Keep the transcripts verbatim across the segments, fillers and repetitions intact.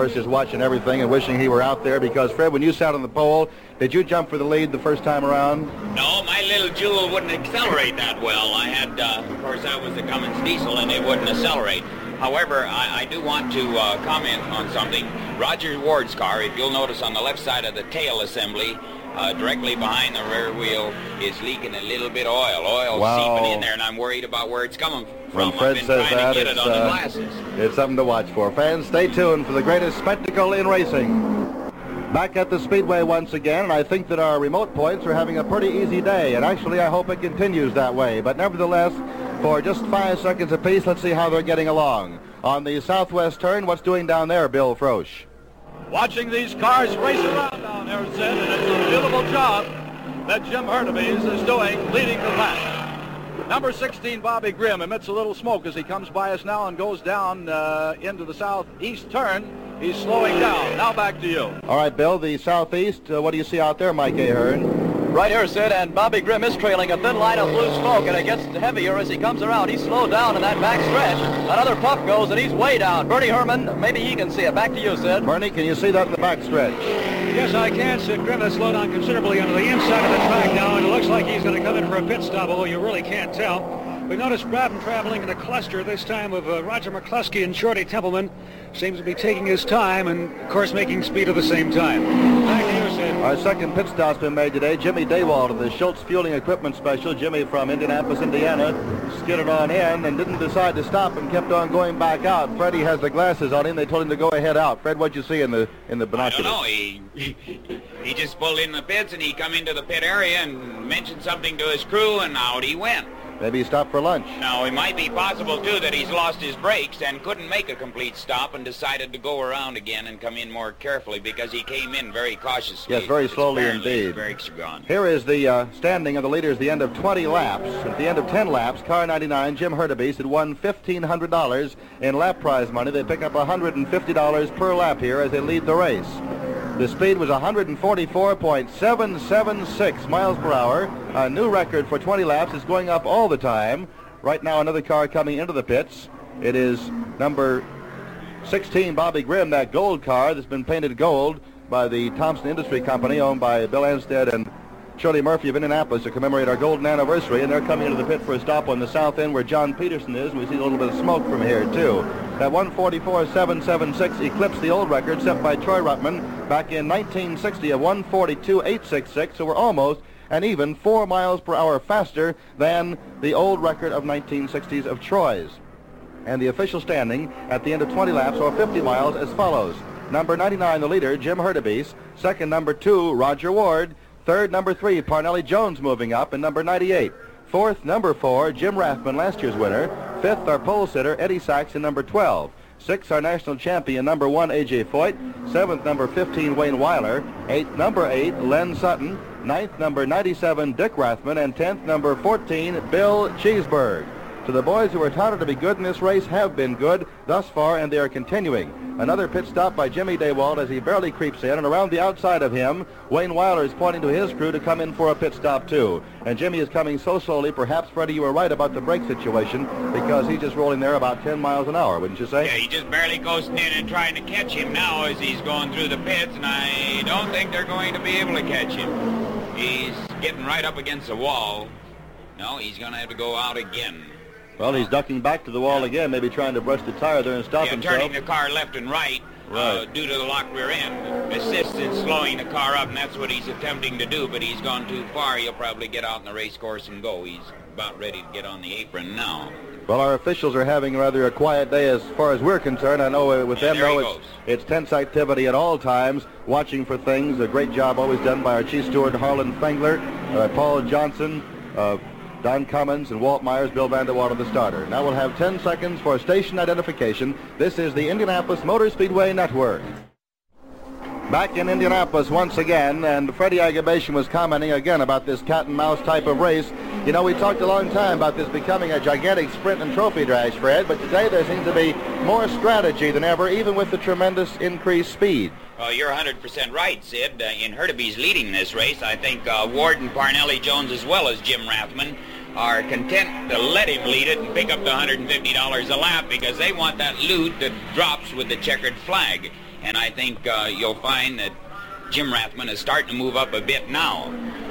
course, is watching everything and wishing he were out there because, Fred, when you sat on the pole, did you jump for the lead the first time around? No, my little Jewel wouldn't accelerate that well. I had, uh, of course, that was the Cummins diesel, and it wouldn't accelerate. However, I, I do want to uh, comment on something. Roger Ward's car, if you'll notice on the left side of the tail assembly, uh, directly behind the rear wheel, is leaking a little bit of oil. Oil wow. seeping in there, and I'm worried about where it's coming from. When Fred I've been says trying that, to get it's, it on the uh, glasses. It's something to watch for. Fans, stay tuned for the greatest spectacle in racing. Back at the Speedway once again, and I think that our remote points are having a pretty easy day, and actually I hope it continues that way. But nevertheless, for just five seconds apiece, let's see how they're getting along. On the southwest turn, what's doing down there, Bill Frosch? Watching these cars race around down there, Sid, and it's a beautiful job that Jim Hurtubise is doing, leading the pack. Number sixteen, Bobby Grimm, emits a little smoke as he comes by us now and goes down uh, into the southeast turn. He's slowing down. Now back to you. All right, Bill, the southeast, uh, what do you see out there, Mike Ahern? Right here, Sid, and Bobby Grimm is trailing a thin line of blue smoke, and it gets heavier as he comes around. He's slowed down in that back stretch. Another puff goes, and he's way down. Bernie Herman, maybe he can see it. Back to you, Sid. Bernie, can you see that in the back stretch? Yes, I can, Sid. Grimm has slowed down considerably on the inside of the track now, and it looks like he's going to come in for a pit stop, although you really can't tell. We noticed Bratton traveling in a cluster this time of uh, Roger McCluskey and Shorty Templeman. Seems to be taking his time and, of course, making speed at the same time. Back to you, Sid. Our second pit stop's been made today. Jimmy Daywalt of the Schultz Fueling Equipment Special. Jimmy from Indianapolis, Indiana, skidded on in and didn't decide to stop and kept on going back out. Freddie has the glasses on him. They told him to go ahead out. Fred, what'd you see in the in the binoculars? I don't know. He, he just pulled in the pits, and he come into the pit area and mentioned something to his crew, and out he went. Maybe he stopped for lunch. Now, it might be possible, too, that he's lost his brakes and couldn't make a complete stop and decided to go around again and come in more carefully because he came in very cautiously. Yes, very slowly Apparently indeed. His brakes are gone. Here is the uh, standing of the leaders at the end of twenty laps. At the end of ten laps, car ninety-nine, Jim Hurtubise, had won fifteen hundred dollars in lap prize money. They pick up one hundred fifty dollars per lap here as they lead the race. The speed was one forty-four point seven seven six miles per hour. A new record for twenty laps. It's going up all the time. Right now, another car coming into the pits. It is number sixteen, Bobby Grimm, that gold car that's been painted gold by the Thompson Industry Company, owned by Bill Anstead and Shirley Murphy of Indianapolis, to commemorate our golden anniversary. And they're coming into the pit for a stop on the south end where John Peterson is. We see a little bit of smoke from here, too. That one forty-four point seven seven six eclipsed the old record set by Troy Ruttman back in nineteen sixty of one forty-two point eight six six, so we're almost and even four miles per hour faster than the old record of nineteen sixties of Troy's. And the official standing at the end of twenty laps, or fifty miles, as follows. Number ninety-nine, the leader, Jim Hurtubise. Second, number two, Roger Ward. Third, number three, Parnelli Jones moving up, and number ninety-eight. Fourth, number four, Jim Rathman, last year's winner. Fifth, our pole sitter, Eddie Sachs, in number twelve. Sixth, our national champion, number one, A J Foyt. Seventh, number fifteen, Wayne Weiler. Eighth, number eight, Len Sutton. Ninth, number ninety-seven, Dick Rathman. And tenth, number fourteen, Bill Cheeseburg. So the boys who were touted to be good in this race have been good thus far, and they are continuing. Another pit stop by Jimmy Daywalt as he barely creeps in, and around the outside of him, Wayne Weiler is pointing to his crew to come in for a pit stop too. And Jimmy is coming so slowly, perhaps, Freddie, you were right about the brake situation, because he's just rolling there about ten miles an hour, wouldn't you say? Yeah, he just barely coasting in and trying to catch him now as he's going through the pits, and I don't think they're going to be able to catch him. He's getting right up against the wall. No, he's going to have to go out again. Well, he's ducking back to the wall yeah. again, maybe trying to brush the tire there and stop yeah, himself. turning the car left and right, right. Uh, due to the locked rear end. Assists in slowing the car up, and that's what he's attempting to do, but he's gone too far. He'll probably get out in the race course and go. He's about ready to get on the apron now. Well, our officials are having rather a quiet day as far as we're concerned. I know uh, with yeah, them, though, it's, it's tense activity at all times, watching for things. A great job always done by our chief steward, Harlan Fengler, uh, Paul Johnson, uh, Don Cummins, and Walt Myers, Bill Vanderwater, the starter. Now we'll have ten seconds for station identification. This is the Indianapolis Motor Speedway Network. Back in Indianapolis once again, and Freddie Agabation was commenting again about this cat and mouse type of race. You know, we talked a long time about this becoming a gigantic sprint and trophy dash, Fred, but today there seems to be more strategy than ever, even with the tremendous increased speed. Well, you're one hundred percent right, Sid. Uh, in Hurtubise leading this race, I think uh, Ward and Parnelli Jones, as well as Jim Rathman, are content to let him lead it and pick up the one hundred fifty dollars a lap because they want that loot that drops with the checkered flag. and I think uh, you'll find that Jim Rathman is starting to move up a bit now.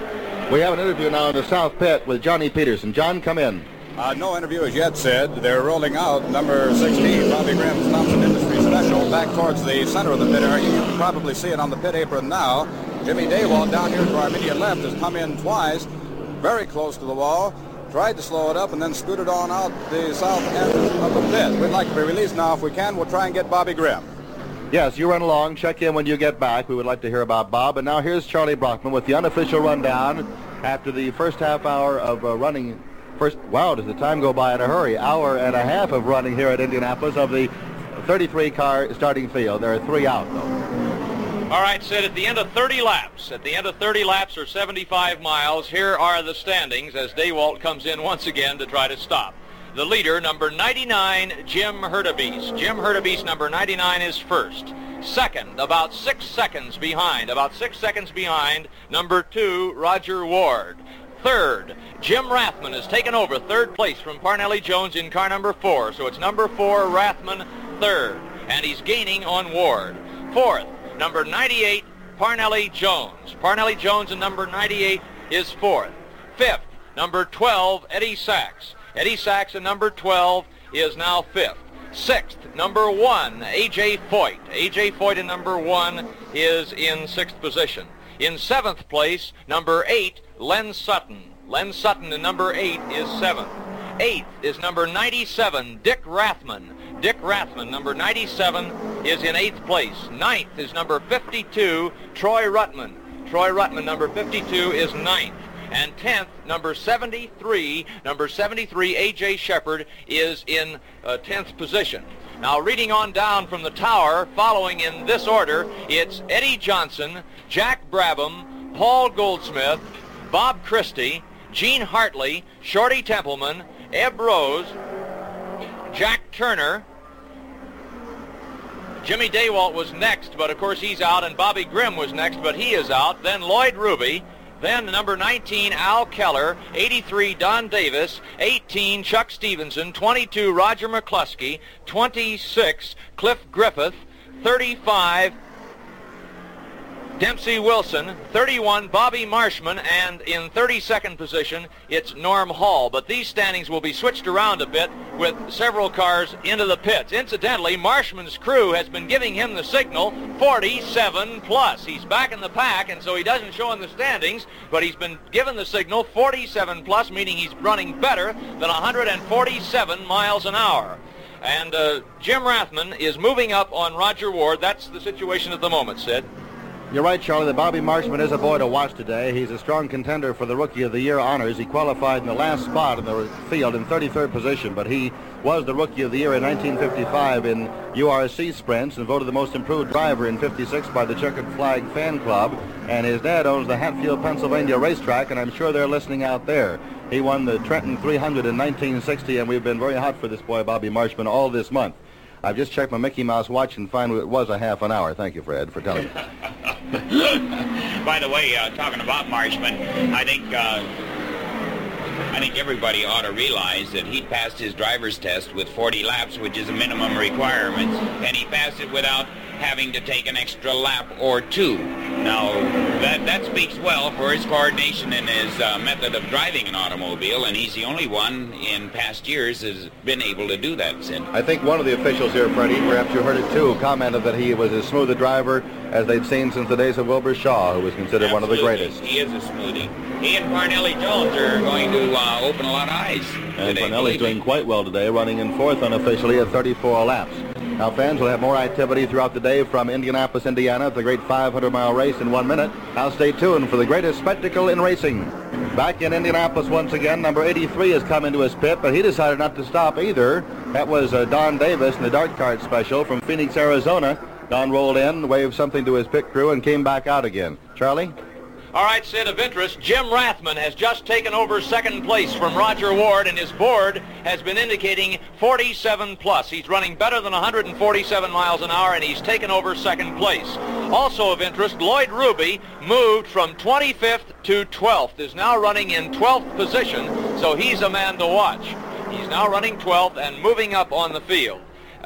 We have an interview now in the South Pit with Johnny Peterson. John, come in. Uh, no interview as yet, Sid. They're rolling out number sixteen, Bobby Grimm's Thompson Industries Special, back towards the center of the pit area. You can probably see it on the pit apron now. Jimmy Daywalt down here to our immediate left has come in twice, very close to the wall, tried to slow it up, and then scooted on out the south end of the pit. We'd like to be released now. If we can, we'll try and get Bobby Grimm. Yes, you run along. Check in when you get back. We would like to hear about Bob. And now here's Charlie Brockman with the unofficial rundown after the first half hour of uh, running. First, wow, does the time go by in a hurry? Hour and a half of running here at Indianapolis of the thirty-three car starting field. There are three out, though. All right, Sid, at the end of thirty laps, at the end of thirty laps or seventy-five miles, here are the standings as Daywalt comes in once again to try to stop. The leader, number ninety-nine, Jim Hurtubise. Jim Hurtubise, number ninety-nine, is first. Second, about six seconds behind, about six seconds behind, number two, Roger Ward. Third, Jim Rathman has taken over third place from Parnelli Jones in car number four. So it's number four, Rathman, third. And he's gaining on Ward. Fourth, number ninety-eight, Parnelli Jones. Parnelli Jones in number ninety-eight is fourth. Fifth, number twelve, Eddie Sachs. Eddie Sachs in number twelve is now fifth. Sixth, number one, A J Foyt. A J Foyt in number one is in sixth position. In seventh place, number eight, Len Sutton. Len Sutton in number eight is seventh. Eighth is number ninety-seven, Dick Rathman. Dick Rathman, number ninety-seven, is in eighth place. Ninth is number fifty-two, Troy Ruttman. Troy Ruttman, number fifty-two, is ninth. And tenth, number seventy-three, number seventy-three, A J Shepard, is in uh, tenth position. Now, reading on down from the tower, following in this order, it's Eddie Johnson, Jack Brabham, Paul Goldsmith, Bob Christie, Gene Hartley, Shorty Templeman, Eb Rose, Jack Turner. Jimmy Daywalt was next, but of course he's out, and Bobby Grimm was next, but he is out. Then Lloyd Ruby. Then number nineteen, Al Keller, eighty-three, Don Davis, eighteen, Chuck Stevenson, twenty-two, Roger McCluskey, twenty-six, Cliff Griffith, thirty-five, Dempsey Wilson, thirty-one, Bobby Marshman, and in thirty-second position, it's Norm Hall. But these standings will be switched around a bit with several cars into the pits. Incidentally, Marshman's crew has been giving him the signal forty-seven plus. He's back in the pack, and so he doesn't show in the standings, but he's been given the signal forty-seven plus, meaning he's running better than one hundred forty-seven miles an hour. And uh, Jim Rathman is moving up on Roger Ward. That's the situation at the moment, Sid. You're right, Charlie. The Bobby Marshman is a boy to watch today. He's a strong contender for the Rookie of the Year honors. He qualified in the last spot in the field in thirty-third position, but he was the Rookie of the Year in nineteen fifty-five in U R C sprints and voted the most improved driver in fifty-six by the Checkered Flag Fan Club. And his dad owns the Hatfield, Pennsylvania racetrack, and I'm sure they're listening out there. He won the Trenton three hundred in nineteen sixty, and we've been very hot for this boy, Bobby Marshman, all this month. I've just checked my Mickey Mouse watch and found it was a half an hour. Thank you, Fred, for telling me. By the way, uh, talking about Marshman, I think uh, I think everybody ought to realize that he passed his driver's test with forty laps, which is a minimum requirement, and he passed it without having to take an extra lap or two. Now, that, that speaks well for his coordination and his uh, method of driving an automobile, and he's the only one in past years has been able to do that, Sid. I think one of the officials here, Freddie, perhaps you heard it too, commented that he was as smooth a driver as they'd seen since the days of Wilbur Shaw, who was considered Absolutely. one of the greatest. He is a smoothie. He and Parnelli Jones are going to uh, open a lot of eyes And today, Parnelli's doing quite well today, running in fourth unofficially at thirty-four laps. Now, fans will have more activity throughout the day from Indianapolis, Indiana, at the great five hundred mile race in one minute. Now, stay tuned for the greatest spectacle in racing. Back in Indianapolis once again, number eighty-three has come into his pit, but he decided not to stop either. That was uh, Don Davis in the Dart Cart Special from Phoenix, Arizona. Don rolled in, waved something to his pit crew, and came back out again. Charlie? All right, Sid, of interest, Jim Rathman has just taken over second place from Roger Ward, and his board has been indicating forty-seven plus. He's running better than one hundred forty-seven miles an hour, and he's taken over second place. Also of interest, Lloyd Ruby moved from twenty-fifth to twelfth, is now running in twelfth position, so he's a man to watch. He's now running twelfth and moving up on the field. Uh,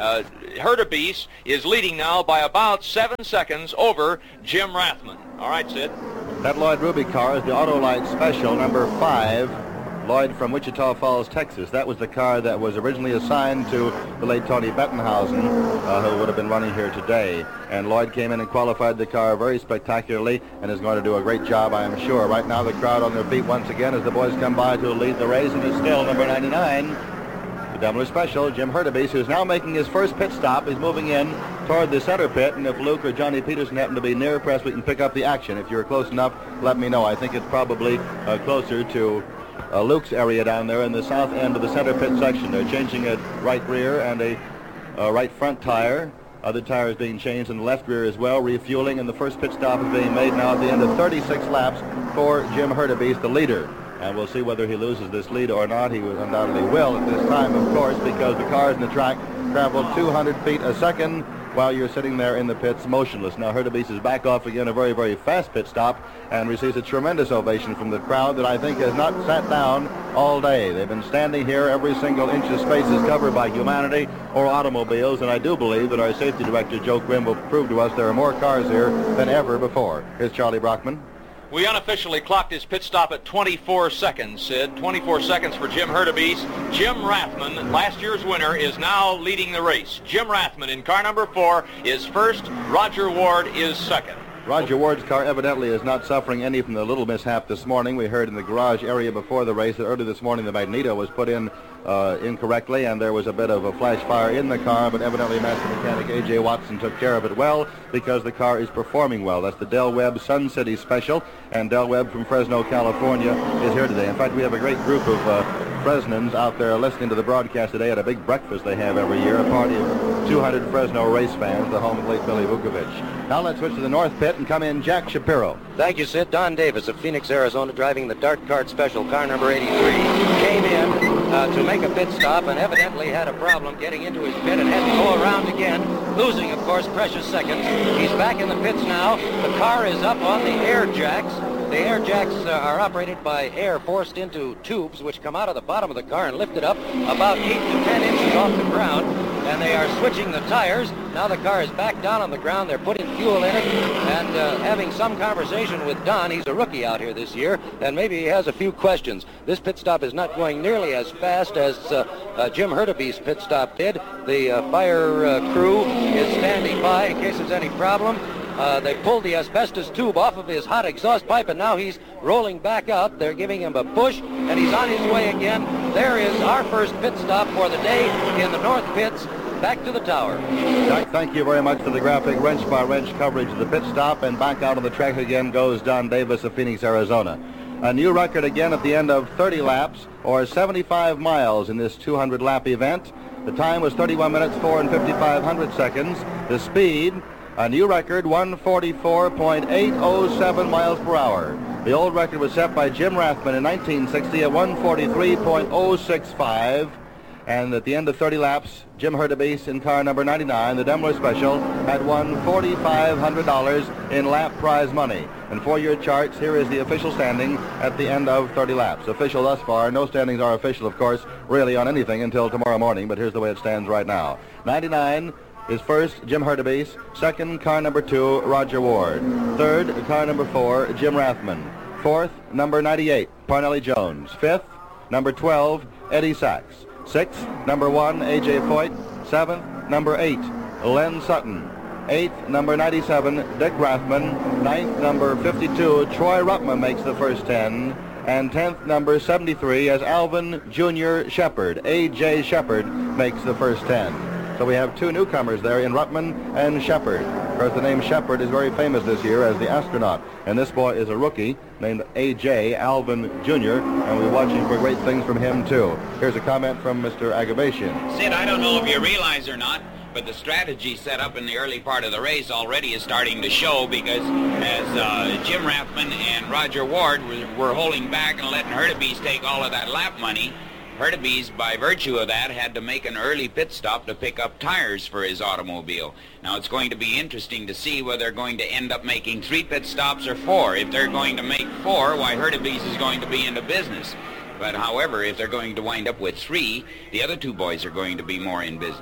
Hurtubise is leading now by about seven seconds over Jim Rathman. All right, Sid. That Lloyd Ruby car is the Autolite Special, number five. Lloyd from Wichita Falls, Texas. That was the car that was originally assigned to the late Tony Bettenhausen, uh, who would have been running here today. And Lloyd came in and qualified the car very spectacularly and is going to do a great job, I am sure. Right now the crowd on their feet once again as the boys come by to lead the race, and it's still number ninety-nine, the Daimler Special, Jim Hurtubise, who's now making his first pit stop. He's moving in toward the center pit, and if Luke or Johnny Peterson happen to be near, perhaps we can pick up the action. If you're close enough, let me know. I think it's probably uh, closer to Uh, Luke's area down there in the south end of the center pit section. They're changing a right rear and a uh, right front tire. Other tires being changed in the left rear as well, refueling, and the first pit stop is being made now at the end of thirty-six laps for Jim Hurtubise, the leader. And we'll see whether he loses this lead or not. He undoubtedly will at this time, of course, because the cars in the track travel two hundred feet a second while you're sitting there in the pits motionless. Now Hurtubise is back off again, a very, very fast pit stop, and receives a tremendous ovation from the crowd that I think has not sat down all day. They've been standing here. Every single inch of space is covered by humanity or automobiles, and I do believe that our safety director, Joe Grimm, will prove to us there are more cars here than ever before. Here's Charlie Brockman. We unofficially clocked his pit stop at twenty-four seconds, Sid. twenty-four seconds for Jim Hurtubise. Jim Rathman, last year's winner, is now leading the race. Jim Rathman in car number four is first. Roger Ward is second. Roger Ward's car evidently is not suffering any from the little mishap this morning. We heard in the garage area before the race that early this morning the magneto was put in uh, incorrectly, and there was a bit of a flash fire in the car, but evidently master mechanic A J Watson took care of it well because the car is performing well. That's the Del Webb Sun City Special, and Del Webb from Fresno, California is here today. In fact, we have a great group of uh, Fresnans out there listening to the broadcast today at a big breakfast they have every year, a party of two hundred Fresno race fans, the home of late Billy Vukovich. Now let's switch to the north pit and come in Jack Shapiro. Thank you, Sid. Don Davis of Phoenix, Arizona, driving the Dart Kart Special, car number eighty-three, came in uh, to make a pit stop and evidently had a problem getting into his pit and had to go around again, losing, of course, precious seconds. He's back in the pits now. The car is up on the air jacks. The air jacks uh, are operated by air forced into tubes which come out of the bottom of the car and lifted up about eight to ten inches off the ground. And they are switching the tires. Now the car is back down on the ground. They're putting fuel in it and uh, having some conversation with Don. He's a rookie out here this year, and maybe he has a few questions. This pit stop is not going nearly as fast as uh, uh, Jim Hurtubise's pit stop did. The uh, fire uh, crew is standing by in case there's any problem. Uh, they pulled the asbestos tube off of his hot exhaust pipe, and now he's rolling back out. They're giving him a push, and he's on his way again. There is our first pit stop for the day in the north pits. Back to the tower. Jack, thank you very much for the graphic wrench-by-wrench coverage of the pit stop, and back out on the track again goes Don Davis of Phoenix, Arizona. A new record again at the end of thirty laps, or seventy-five miles in this two hundred lap event. The time was thirty-one minutes, four and fifty-five hundred seconds. The speed, a new record, one forty-four point eight oh seven miles per hour. The old record was set by Jim Rathman in nineteen sixty at one forty-three point oh six five. And at the end of thirty laps, Jim Hurtubise in car number ninety-nine, the Daimler Special, had won four thousand five hundred dollars in lap prize money. And for your charts, here is the official standing at the end of thirty laps. Official thus far. No standings are official, of course, really on anything until tomorrow morning, but here's the way it stands right now. ninety-nine is first, Jim Hurtubise. Second, car number two, Roger Ward. Third, car number four, Jim Rathman. Fourth, number ninety-eight, Parnelli Jones. Fifth, number twelve, Eddie Sachs. Sixth, number one, A J Foyt. Seventh, number eight, Len Sutton. Eighth, number ninety-seven, Dick Rathman. Ninth, number fifty-two, Troy Ruttman makes the first ten. And tenth, number seventy-three, as Alvin Junior Shepard. A J Shepard makes the first ten. So we have two newcomers there in Ruttman and Shepard. Of course, the name Shepard is very famous this year as the astronaut. And this boy is a rookie named A J Alvin Junior, and we're watching for great things from him, too. Here's a comment from Mister Agabashian. Sid, I don't know if you realize or not, but the strategy set up in the early part of the race already is starting to show, because as uh, Jim Rathman and Roger Ward were, were holding back and letting Hurtubise take all of that lap money, Hurtubise, by virtue of that, had to make an early pit stop to pick up tires for his automobile. Now, it's going to be interesting to see whether they're going to end up making three pit stops or four. If they're going to make four, why, Hurtubise is going to be into business. But, however, if they're going to wind up with three, the other two boys are going to be more in business.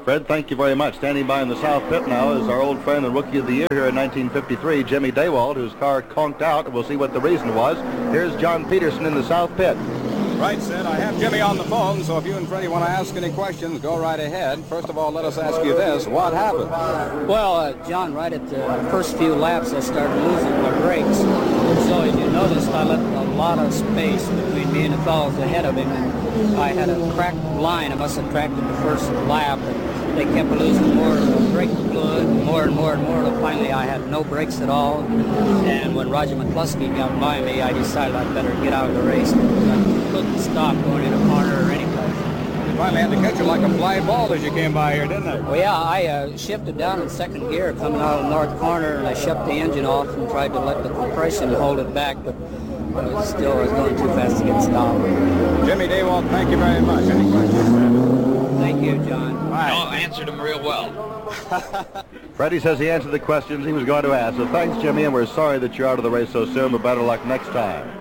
Fred, thank you very much. Standing by in the south pit now is our old friend and Rookie of the Year here in nineteen fifty-three, Jimmy Daywalt, whose car conked out. We'll see what the reason was. Here's John Peterson in the south pit. Right, Sid. I have Jimmy on the phone, so if you and Freddie want to ask any questions, go right ahead. First of all, let us ask you this. What happened? Well, uh, John, right at the first few laps, I started losing my brakes. So as you noticed, I left a lot of space between me and the fellows ahead of him. And I had a cracked line. I must have tracked it the first lap. And they kept losing more brake fluid, more and more and more. And finally, I had no brakes at all. And when Roger McCluskey got by me, I decided I'd better get out of the race. I couldn't stop going in a corner or any place. You finally had to catch it like a fly ball as you came by here, didn't it? Well, yeah, I uh, shifted down in second gear coming out of the north corner, and I shut the engine off and tried to let the compression hold it back, but uh, still I was going too fast to get stopped. Jimmy Daywalt, thank you very much. Any questions? Thank you, John. No, I answered them real well. Freddie says he answered the questions he was going to ask. So thanks, Jimmy, and we're sorry that you're out of the race so soon, but better luck next time.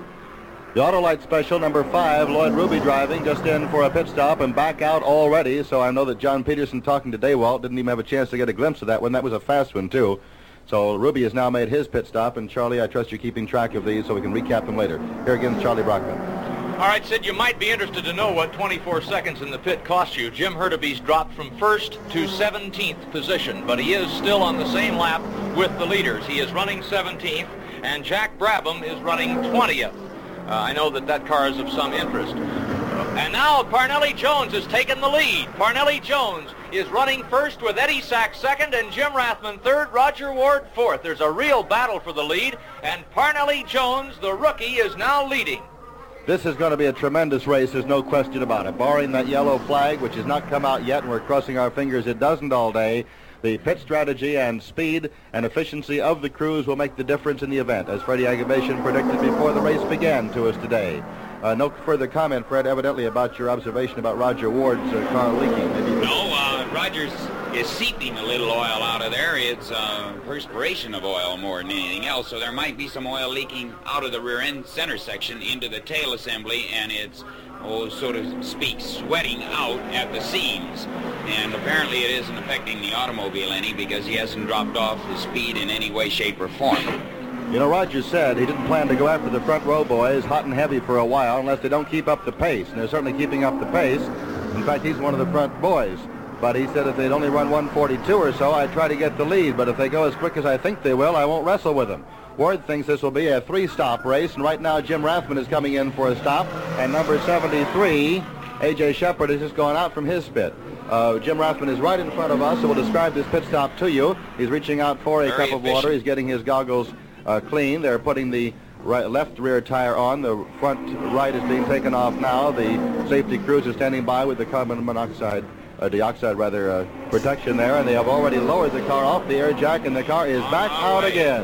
The Autolite Special, number five, Lloyd Ruby driving, just in for a pit stop and back out already. So I know that John Peterson talking to Daywalt didn't even have a chance to get a glimpse of that one. That was a fast one, too. So Ruby has now made his pit stop. And, Charlie, I trust you're keeping track of these so we can recap them later. Here again is Charlie Brockman. All right, Sid, you might be interested to know what twenty-four seconds in the pit cost you. Jim Hurtubise dropped from first to seventeenth position, but he is still on the same lap with the leaders. He is running seventeenth, and Jack Brabham is running twentieth. Uh, I know that that car is of some interest. And now Parnelli Jones has taken the lead. Parnelli Jones is running first with Eddie Sachs second and Jim Rathman third, Roger Ward fourth. There's a real battle for the lead, and Parnelli Jones, the rookie, is now leading. This is going to be a tremendous race, there's no question about it. Barring that yellow flag, which has not come out yet, and we're crossing our fingers it doesn't all day, the pit strategy and speed and efficiency of the crews will make the difference in the event, as Freddie Agavation predicted before the race began to us today. Uh, no further comment, Fred, evidently about your observation about Roger Ward's uh, car leaking. Maybe you No, uh, Rogers is seeping a little oil out of there. It's uh, perspiration of oil more than anything else, so there might be some oil leaking out of the rear end center section into the tail assembly, and it's, oh, so to speak, sweating out at the seams. And apparently it isn't affecting the automobile any because he hasn't dropped off his speed in any way, shape, or form. You know, Roger said he didn't plan to go after the front row boys hot and heavy for a while unless they don't keep up the pace. And they're certainly keeping up the pace. In fact, he's one of the front boys. But he said if they'd only run one forty-two or so, I'd try to get the lead. But if they go as quick as I think they will, I won't wrestle with them. Ward thinks this will be a three-stop race. And right now, Jim Rathman is coming in for a stop. And number seventy-three, A J Shepard, has just gone out from his pit. Uh, Jim Rathman is right in front of us, so we'll describe this pit stop to you. He's reaching out for a Very cup of water. efficient. He's getting his goggles Uh, clean. They're putting the right, left rear tire on. The front right is being taken off now. The safety crews are standing by with the carbon monoxide, uh, dioxide rather, uh, protection there, and they have already lowered the car off the air jack, and the car is back All out right. again.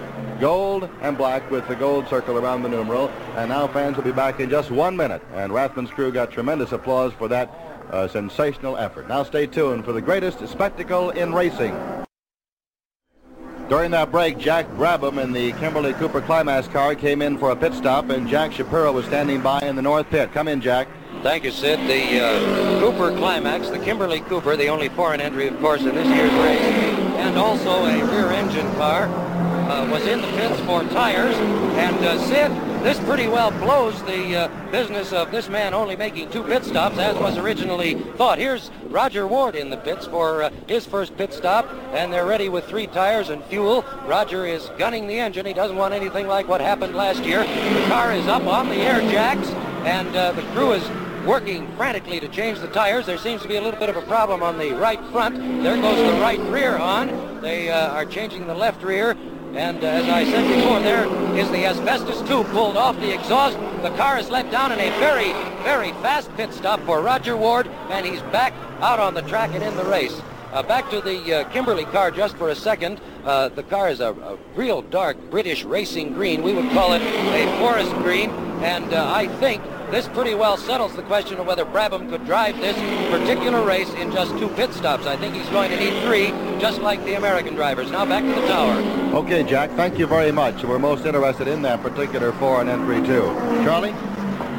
Gold and black with the gold circle around the numeral, and now fans will be back in just one minute, and Rathman's crew got tremendous applause for that uh, sensational effort. Now stay tuned for the greatest spectacle in racing. During that break, Jack Brabham in the Kimberly Cooper Climax car came in for a pit stop, and Jack Shapiro was standing by in the north pit. Come in, Jack. Thank you, Sid. The uh, Cooper Climax, the Kimberly Cooper, the only foreign entry, of course, in this year's race, and also a rear-engine car, uh, was in the pits for tires. And, uh, Sid, this pretty well blows the uh, business of this man only making two pit stops, as was originally thought. Here's Roger Ward in the pits for uh, his first pit stop, and they're ready with three tires and fuel. Roger is gunning the engine. He doesn't want anything like what happened last year. The car is up on the air jacks, and uh, the crew is working frantically to change the tires. There seems to be a little bit of a problem on the right front. There goes the right rear on. They uh, are changing the left rear. And uh, as I said before, there is the asbestos tube pulled off the exhaust. The car is let down in a very, very fast pit stop for Roger Ward, and he's back out on the track and in the race. Uh, back to the uh, Kimberly car just for a second. Uh, the car is a, a real dark British racing green. We would call it a forest green, and uh, I think this pretty well settles the question of whether Brabham could drive this particular race in just two pit stops. I think he's going to need three, just like the American drivers. Now back to the tower. Okay, Jack, thank you very much. We're most interested in that particular foreign entry, too. Charlie?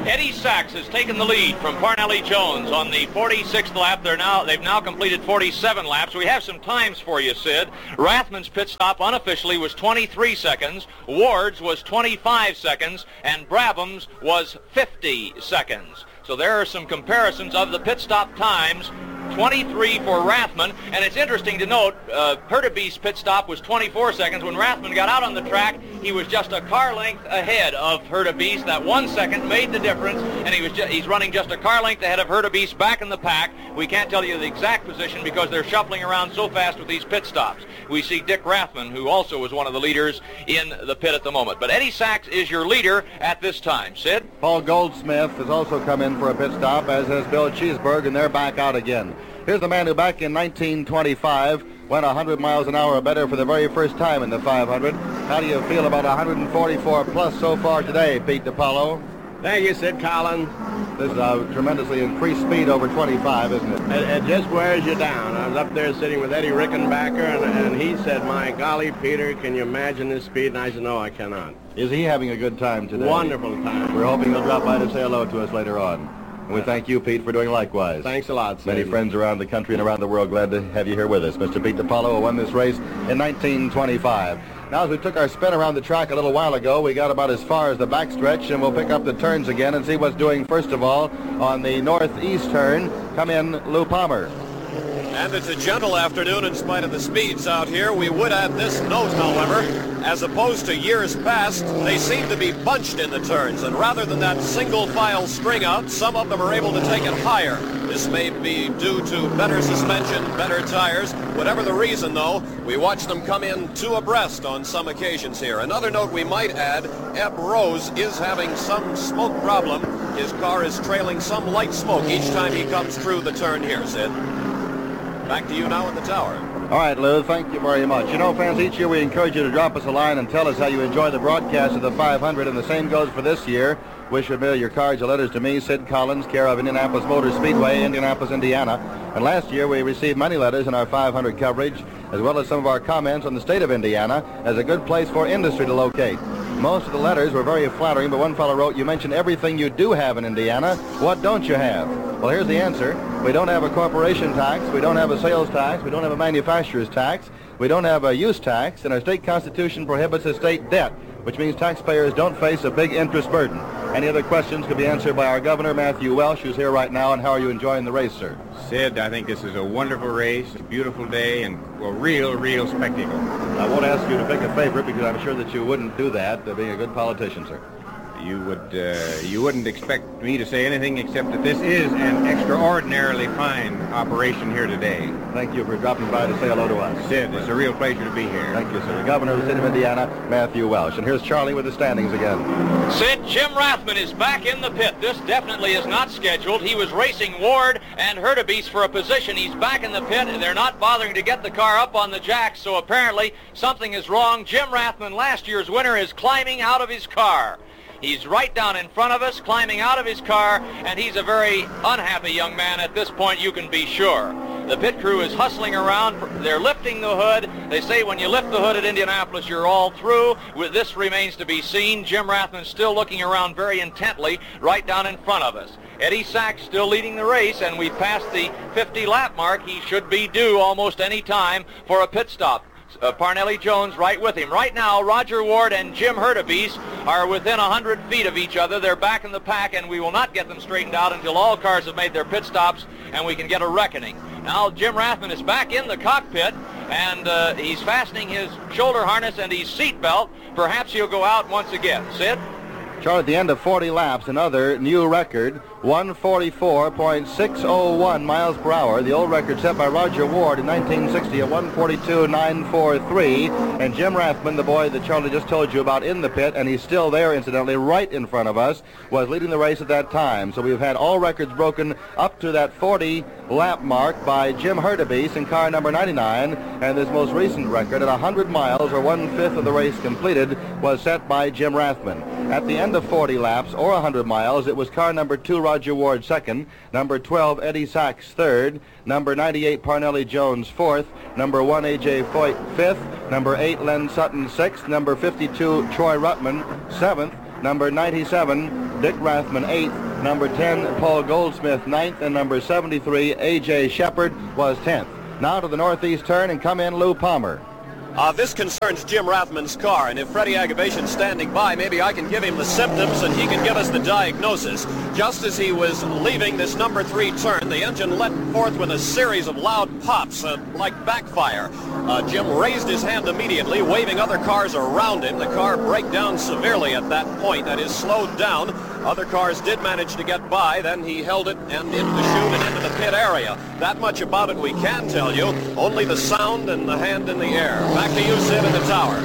Eddie Sachs has taken the lead from Parnelli Jones on the forty-sixth lap. They're now, they've now completed forty-seven laps. We have some times for you, Sid. Rathman's pit stop unofficially was twenty-three seconds. Ward's was twenty-five seconds. And Brabham's was fifty seconds. So there are some comparisons of the pit stop times. twenty-three for Rathman, and it's interesting to note uh, Hurtubise pit stop was twenty-four seconds. When Rathman got out on the track, he was just a car length ahead of Hurtubise. That one second made the difference, and he was ju- he's running just a car length ahead of Hurtubise back in the pack. We can't tell you the exact position because they're shuffling around so fast with these pit stops. We see Dick Rathman, who also was one of the leaders in the pit at the moment. But Eddie Sachs is your leader at this time. Sid? Paul Goldsmith has also come in for a pit stop, as has Bill Cheeseberg, and they're back out again. Here's the man who back in nineteen twenty-five went one hundred miles an hour or better for the very first time in the five hundred. How do you feel about one forty-four plus so far today, Pete DiPaolo? Thank you, Sid Collins. This is a tremendously increased speed over twenty-five, isn't it? It, it just wears you down. I was up there sitting with Eddie Rickenbacker, and, and he said, my golly, Peter, can you imagine this speed? And I said, no, I cannot. Is he having a good time today? Wonderful time. We're hoping he'll drop by to say hello to us later on. And we thank you, Pete, for doing likewise. Thanks a lot, Sid. Many friends around the country and around the world glad to have you here with us. Mister Pete DiPaolo, who won this race in nineteen twenty-five. Now, as we took our spin around the track a little while ago, we got about as far as the backstretch, and we'll pick up the turns again and see what's doing, first of all, on the northeast turn. Come in, Lou Palmer. And it's a gentle afternoon in spite of the speeds out here. We would add this note, however, as opposed to years past, they seem to be bunched in the turns, and rather than that single file string out, some of them are able to take it higher. This may be due to better suspension, better tires. Whatever the reason, though, we watch them come in two abreast on some occasions here. Another note we might add, Eb Rose is having some smoke problem. His car is trailing some light smoke each time he comes through the turn here, Sid. Back to you now in the tower. All right, Lou, thank you very much. You know, fans, each year we encourage you to drop us a line and tell us how you enjoy the broadcast of the five hundred, and the same goes for this year. Wish to mail your cards or letters to me, Sid Collins, care of Indianapolis Motor Speedway, Indianapolis, Indiana. And last year we received many letters in our five hundred coverage, as well as some of our comments on the state of Indiana as a good place for industry to locate. Most of the letters were very flattering, but one fellow wrote, you mentioned everything you do have in Indiana. What don't you have? Well, here's the answer. We don't have a corporation tax. We don't have a sales tax. We don't have a manufacturer's tax. We don't have a use tax. And our state constitution prohibits a state debt, which means taxpayers don't face a big interest burden. Any other questions could be answered by our governor, Matthew Welsh, who's here right now. And how are you enjoying the race, sir? Sid, I think this is a wonderful race, a beautiful day, and a real, real spectacle. I won't ask you to pick a favorite because I'm sure that you wouldn't do that, uh, being a good politician, sir. You would, uh, you wouldn't expect me to say anything except that this is an extraordinarily fine operation here today. Thank you for dropping by to say hello to us. Sid, it's a real pleasure to be here. Thank you, sir. The governor of the state of Indiana, Matthew Welsh. And here's Charlie with the standings again. Sid, Jim Rathman is back in the pit. This definitely is not scheduled. He was racing Ward and Hurtubise for a position. He's back in the pit, and they're not bothering to get the car up on the jacks, so apparently something is wrong. Jim Rathman, last year's winner, is climbing out of his car. He's right down in front of us, climbing out of his car, and he's a very unhappy young man at this point, you can be sure. The pit crew is hustling around. They're lifting the hood. They say when you lift the hood at Indianapolis, you're all through. With this remains to be seen. Jim Rathman still looking around very intently right down in front of us. Eddie Sachs still leading the race, and we've passed the fifty lap mark. He should be due almost any time for a pit stop. Uh, Parnelli Jones right with him. Right now, Roger Ward and Jim Hurtubise are within one hundred feet of each other. They're back in the pack, and we will not get them straightened out until all cars have made their pit stops and we can get a reckoning. Now, Jim Rathman is back in the cockpit, and uh, he's fastening his shoulder harness and his seat belt. Perhaps he'll go out once again. Sid? Charlie, at the end of forty laps, another new record, one forty-four point six oh one miles per hour. The old record set by Roger Ward in nineteen sixty at one forty-two point nine four three. And Jim Rathman, the boy that Charlie just told you about in the pit, and he's still there, incidentally, right in front of us, was leading the race at that time. So we've had all records broken up to that forty lap mark by Jim Hurtubise in car number ninety-nine. And this most recent record at one hundred miles, or one-fifth of the race completed, was set by Jim Rathman. At the end of forty laps, or one hundred miles, it was car number two, Roger Ward, second, number twelve, Eddie Sachs, third, number ninety-eight, Parnelli Jones, fourth, number one, A J Foyt, fifth, number eight, Len Sutton, sixth, number fifty-two, Troy Ruttman, seventh, Number ninety-seven, Dick Rathman, eighth. Number ten, Paul Goldsmith, ninth. And number seventy-three, A J Shepard, was tenth. Now to the northeast turn, and come in Lou Palmer. Uh, this concerns Jim Rathman's car, and if Freddie Agabation's standing by, maybe I can give him the symptoms and he can give us the diagnosis. Just as he was leaving this number three turn, the engine let forth with a series of loud pops, uh, like backfire. Uh, Jim raised his hand immediately, waving other cars around him. The car broke down severely at that point, that is, slowed down. Other cars did manage to get by. Then he held it and into the chute and into the pit area. That much about it we can tell you. Only the sound and the hand in the air. Back to you, Sid, in the tower.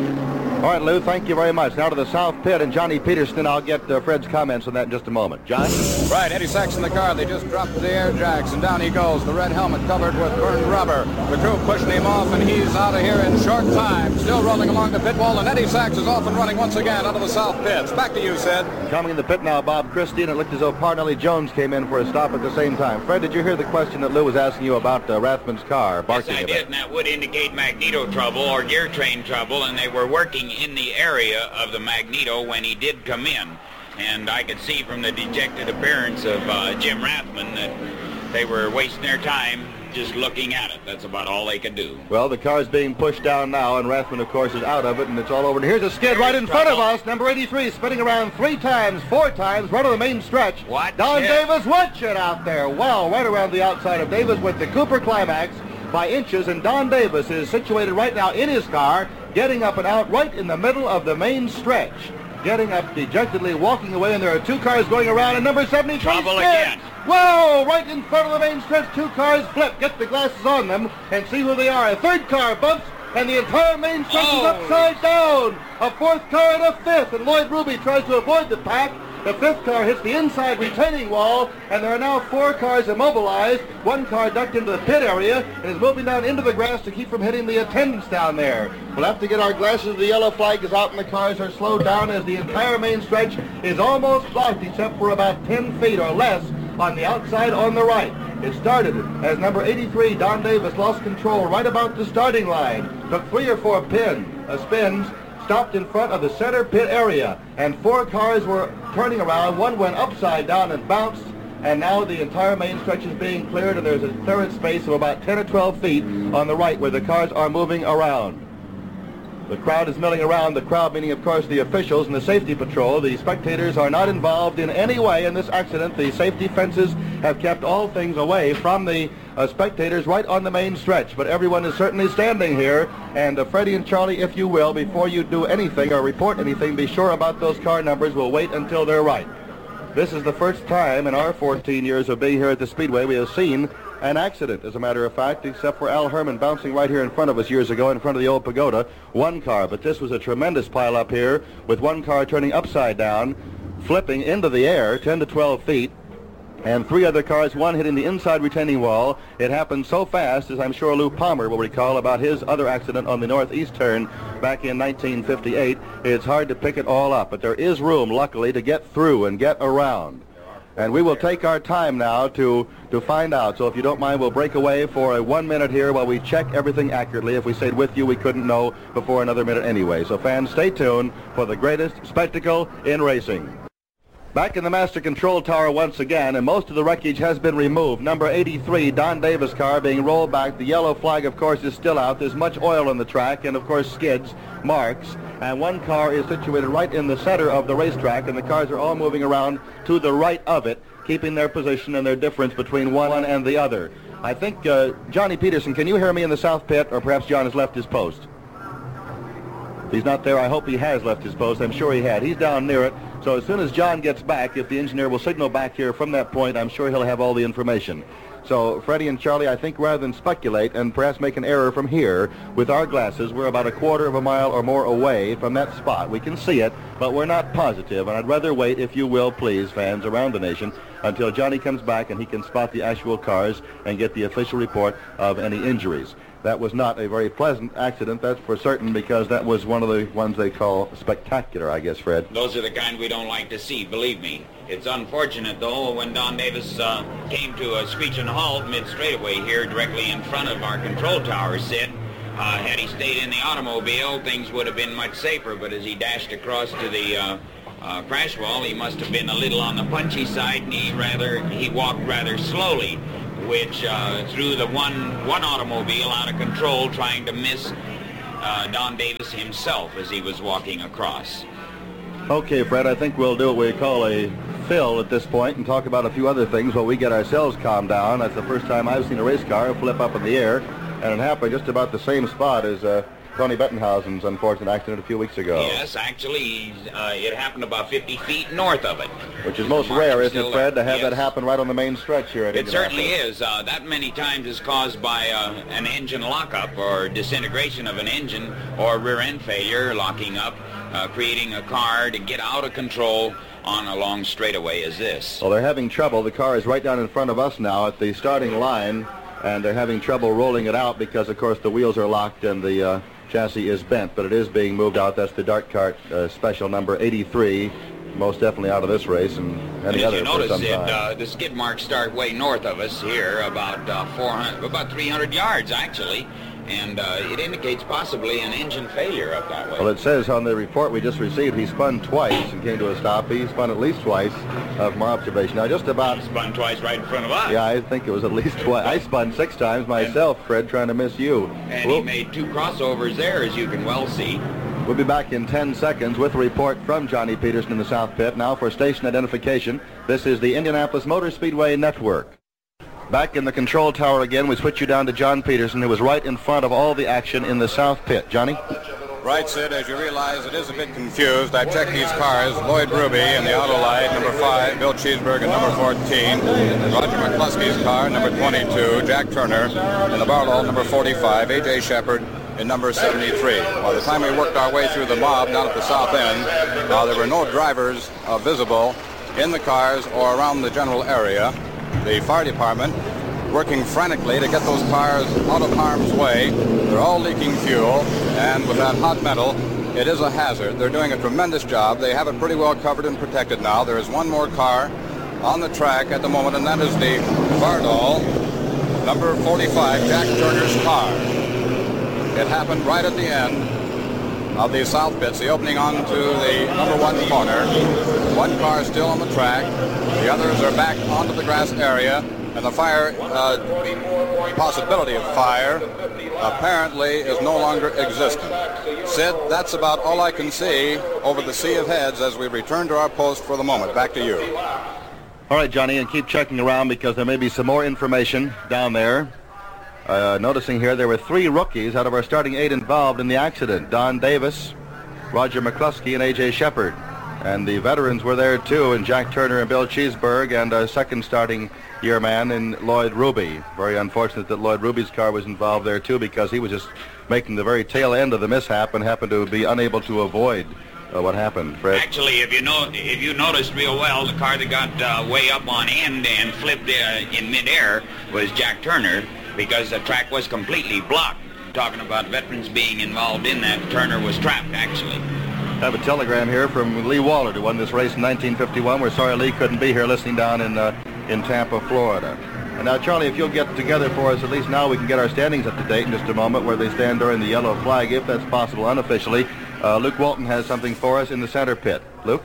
All right, Lou, thank you very much. Now to the south pit, and Johnny Peterson. I'll get uh, Fred's comments on that in just a moment. John? Right, Eddie Sachs in the car. They just dropped the air jacks, and down he goes. The red helmet covered with burned rubber. The crew pushing him off, and he's out of here in short time. Still rolling along the pit wall, and Eddie Sachs is off and running once again out of the south pits. Back to you, Sid. Coming in the pit now, Bob Christie, and it looked as though Parnelli Jones came in for a stop at the same time. Fred, did you hear the question that Lou was asking you about uh, Rathman's car? Yes, I did, and that would indicate magneto trouble or gear train trouble, and they were working in the area of the magneto when he did come in. And I could see from the dejected appearance of uh, Jim Rathman that they were wasting their time just looking at it. That's about all they could do. Well, the car's being pushed down now, and Rathman, of course, is out of it, and it's all over. And here's a skid right in front of us. Number eighty-three spinning around three times, four times, right on the main stretch. What? Don Davis, watch it out there. Wow, right around the outside of Davis with the Cooper Climax by inches, and Don Davis is situated right now in his car, getting up and out right in the middle of the main stretch. Getting up dejectedly, walking away, and there are two cars going around, and number seventy-three Trouble skid. again. Whoa, right in front of the main stretch, two cars flip. Get the glasses on them and see who they are. A third car bumps, and the entire main stretch oh. is upside down. A fourth car and a fifth, and Lloyd Ruby tries to avoid the pack. The fifth car hits the inside retaining wall, and there are now four cars immobilized. One car ducked into the pit area and is moving down into the grass to keep from hitting the attendants down there. We'll have to get our glasses. The yellow flag is out, and the cars are slowed down as the entire main stretch is almost blocked, except for about ten feet or less on the outside on the right. It started as number eighty-three, Don Davis, lost control right about the starting line. Took three or four pin, uh, spins, stopped in front of the center pit area, and four cars were turning around. One went upside down and bounced, and now the entire main stretch is being cleared, and there's a clearance space of about ten or twelve feet on the right where the cars are moving around. The crowd is milling around. The crowd meaning, of course, the officials and the safety patrol. The spectators are not involved in any way in this accident. The safety fences have kept all things away from the uh, spectators right on the main stretch. But everyone is certainly standing here. And uh, Freddie and Charlie, if you will, before you do anything or report anything, be sure about those car numbers. We'll wait until they're right. This is the first time in our fourteen years of being here at the Speedway we have seen an accident, as a matter of fact, except for Al Herman bouncing right here in front of us years ago in front of the old pagoda. One car, but this was a tremendous pile up here with one car turning upside down, flipping into the air ten to twelve feet, and three other cars, one hitting the inside retaining wall. It happened so fast, as I'm sure Lou Palmer will recall about his other accident on the northeast turn back in nineteen fifty-eight. It's hard to pick it all up, but there is room, luckily, to get through and get around. And we will take our time now to, to find out. So if you don't mind, we'll break away for a one minute here while we check everything accurately. If we stayed with you, we couldn't know before another minute anyway. So fans, stay tuned for the greatest spectacle in racing. Back in the master control tower once again, and most of the wreckage has been removed. Number eighty-three, Don Davis car being rolled back. The yellow flag, of course, is still out. There's much oil on the track, and of course skids, marks. And one car is situated right in the center of the racetrack, and the cars are all moving around to the right of it, keeping their position and their difference between one and the other. I think, uh, Johnny Peterson, can you hear me in the south pit, or perhaps John has left his post? If he's not there, I hope he has left his post. I'm sure he had. He's down near it. So as soon as John gets back, if the engineer will signal back here from that point, I'm sure he'll have all the information. So Freddie and Charlie, I think rather than speculate and perhaps make an error from here, with our glasses, we're about a quarter of a mile or more away from that spot. We can see it, but we're not positive, and I'd rather wait, if you will, please, fans around the nation, until Johnny comes back and he can spot the actual cars and get the official report of any injuries. That was not a very pleasant accident, that's for certain, because that was one of the ones they call spectacular, I guess, Fred. Those are the kind we don't like to see, believe me. It's unfortunate, though, when Don Davis uh, came to a screech and halt mid-straightaway here directly in front of our control tower, Sid. Uh, had he stayed in the automobile, things would have been much safer, but as he dashed across to the uh, uh, Crashwell, he must have been a little on the punchy side, and he rather he walked rather slowly, which uh, threw the one one automobile out of control, trying to miss uh, Don Davis himself as he was walking across. Okay, Fred, I think we'll do what we call a fill at this point and talk about a few other things while we get ourselves calmed down. That's the first time I've seen a race car flip up in the air, and it happened just about the same spot as uh, Tony Bettenhausen's unfortunate accident a few weeks ago. Yes, actually, uh, it happened about fifty feet north of it. Which is most rare, isn't it, Fred, to have yes. that happen right on the main stretch here at It certainly Indianapolis. is. Uh, that many times is caused by uh, an engine lockup or disintegration of an engine or rear end failure, locking up, uh, creating a car to get out of control on a long straightaway as this. Well, they're having trouble. The car is right down in front of us now at the starting line, and they're having trouble rolling it out because, of course, the wheels are locked and the uh, chassis is bent, but it is being moved out. That's the Dart Cart uh, special number eighty-three, most definitely out of this race and any As other you for notice, some it, time. uh, the skid marks start way north of us here, about uh, four hundred, about three hundred yards actually, and uh, it indicates possibly an engine failure up that way. Well, it says on the report we just received he spun twice and came to a stop. He spun at least twice uh, from our observation. Now, just about... He spun twice right in front of us. Yeah, I think it was at least twice. I spun six times myself, Fred, trying to miss you. And We'll- he made two crossovers there, as you can well see. We'll be back in ten seconds with a report from Johnny Peterson in the South Pit. Now for station identification, this is the Indianapolis Motor Speedway Network. Back in the control tower again, we switch you down to John Peterson, who was right in front of all the action in the South Pit. Johnny? Right, Sid, as you realize, it is a bit confused. I checked these cars. Lloyd Ruby in the auto light, number five. Bill Cheeseburg in number fourteen. Roger McCluskey's car, number twenty-two. Jack Turner in the Barlow, number forty-five. A J Shepard in number seventy-three. By the time we worked our way through the mob down at the south end, uh, there were no drivers uh, visible in the cars or around the general area. The fire department working frantically to get those cars out of harm's way. They're all leaking fuel, and with that hot metal, it is a hazard. They're doing a tremendous job. They have it pretty well covered and protected now. There is one more car on the track at the moment, and that is the Vardahl, number forty-five, Jack Turner's car. It happened right at the end of the South Pits, the opening onto the number one corner. One car still on the track. The others are back onto the grass area. And the fire, uh, possibility of fire, apparently is no longer existent. Sid, that's about all I can see over the sea of heads as we return to our post for the moment. Back to you. All right, Johnny, and keep checking around because there may be some more information down there. Uh, noticing here there were three rookies out of our starting eight involved in the accident. Don Davis, Roger McCluskey, and A J Shepard. And the veterans were there, too, and Jack Turner and Bill Cheeseburg, and a second starting year man in Lloyd Ruby. Very unfortunate that Lloyd Ruby's car was involved there, too, because he was just making the very tail end of the mishap and happened to be unable to avoid uh, what happened. Fred? Actually, if you know, if you noticed real well, the car that got uh, way up on end and flipped uh, in midair was Jack Turner, because the track was completely blocked. Talking about veterans being involved in that, Turner was trapped, actually. I have a telegram here from Lee Waller, who won this race in nineteen fifty-one. We're sorry Lee couldn't be here, listening down in uh, in Tampa, Florida. And now, Charlie, if you'll get together for us, at least now we can get our standings up to date in just a moment, where they stand during the yellow flag, if that's possible unofficially. Uh, Luke Walton has something for us in the center pit. Luke?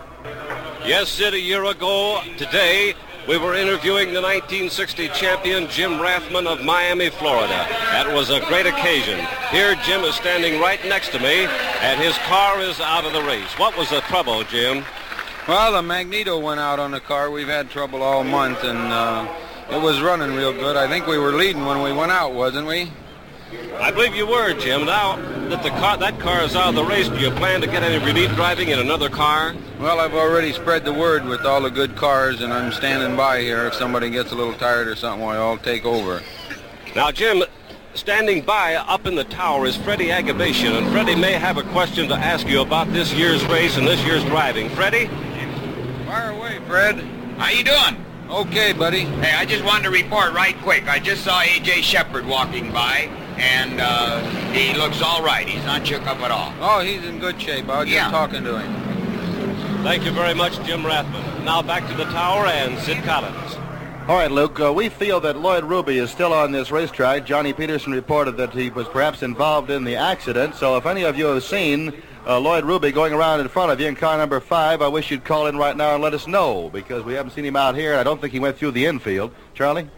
Yes, Sid, a year ago today, we were interviewing the nineteen sixty champion Jim Rathman of Miami, Florida. That was a great occasion. Here, Jim is standing right next to me, and his car is out of the race. What was the trouble, Jim? Well, the magneto went out on the car. We've had trouble all month, and uh, it was running real good. I think we were leading when we went out, wasn't we? I believe you were, Jim. Now that the car, that car is out of the race, do you plan to get any relief driving in another car? Well, I've already spread the word with all the good cars, and I'm standing by here. If somebody gets a little tired or something, well, I'll take over. Now, Jim, standing by up in the tower is Freddie Agabation, and Freddie may have a question to ask you about this year's race and this year's driving. Freddie? Fire away, Fred. How you doing? Okay, buddy. Hey, I just wanted to report right quick. I just saw A J Shepard walking by, and uh, he looks all right. He's not shook up at all. Oh, he's in good shape. I was Yeah. just talking to him. Thank you very much, Jim Rathman. Now back to the tower and Sid Collins. All right, Luke, uh, we feel that Lloyd Ruby is still on this racetrack. Johnny Peterson reported that he was perhaps involved in the accident. So if any of you have seen uh, Lloyd Ruby going around in front of you in car number five, I wish you'd call in right now and let us know, because we haven't seen him out here, and I don't think he went through the infield. Charlie?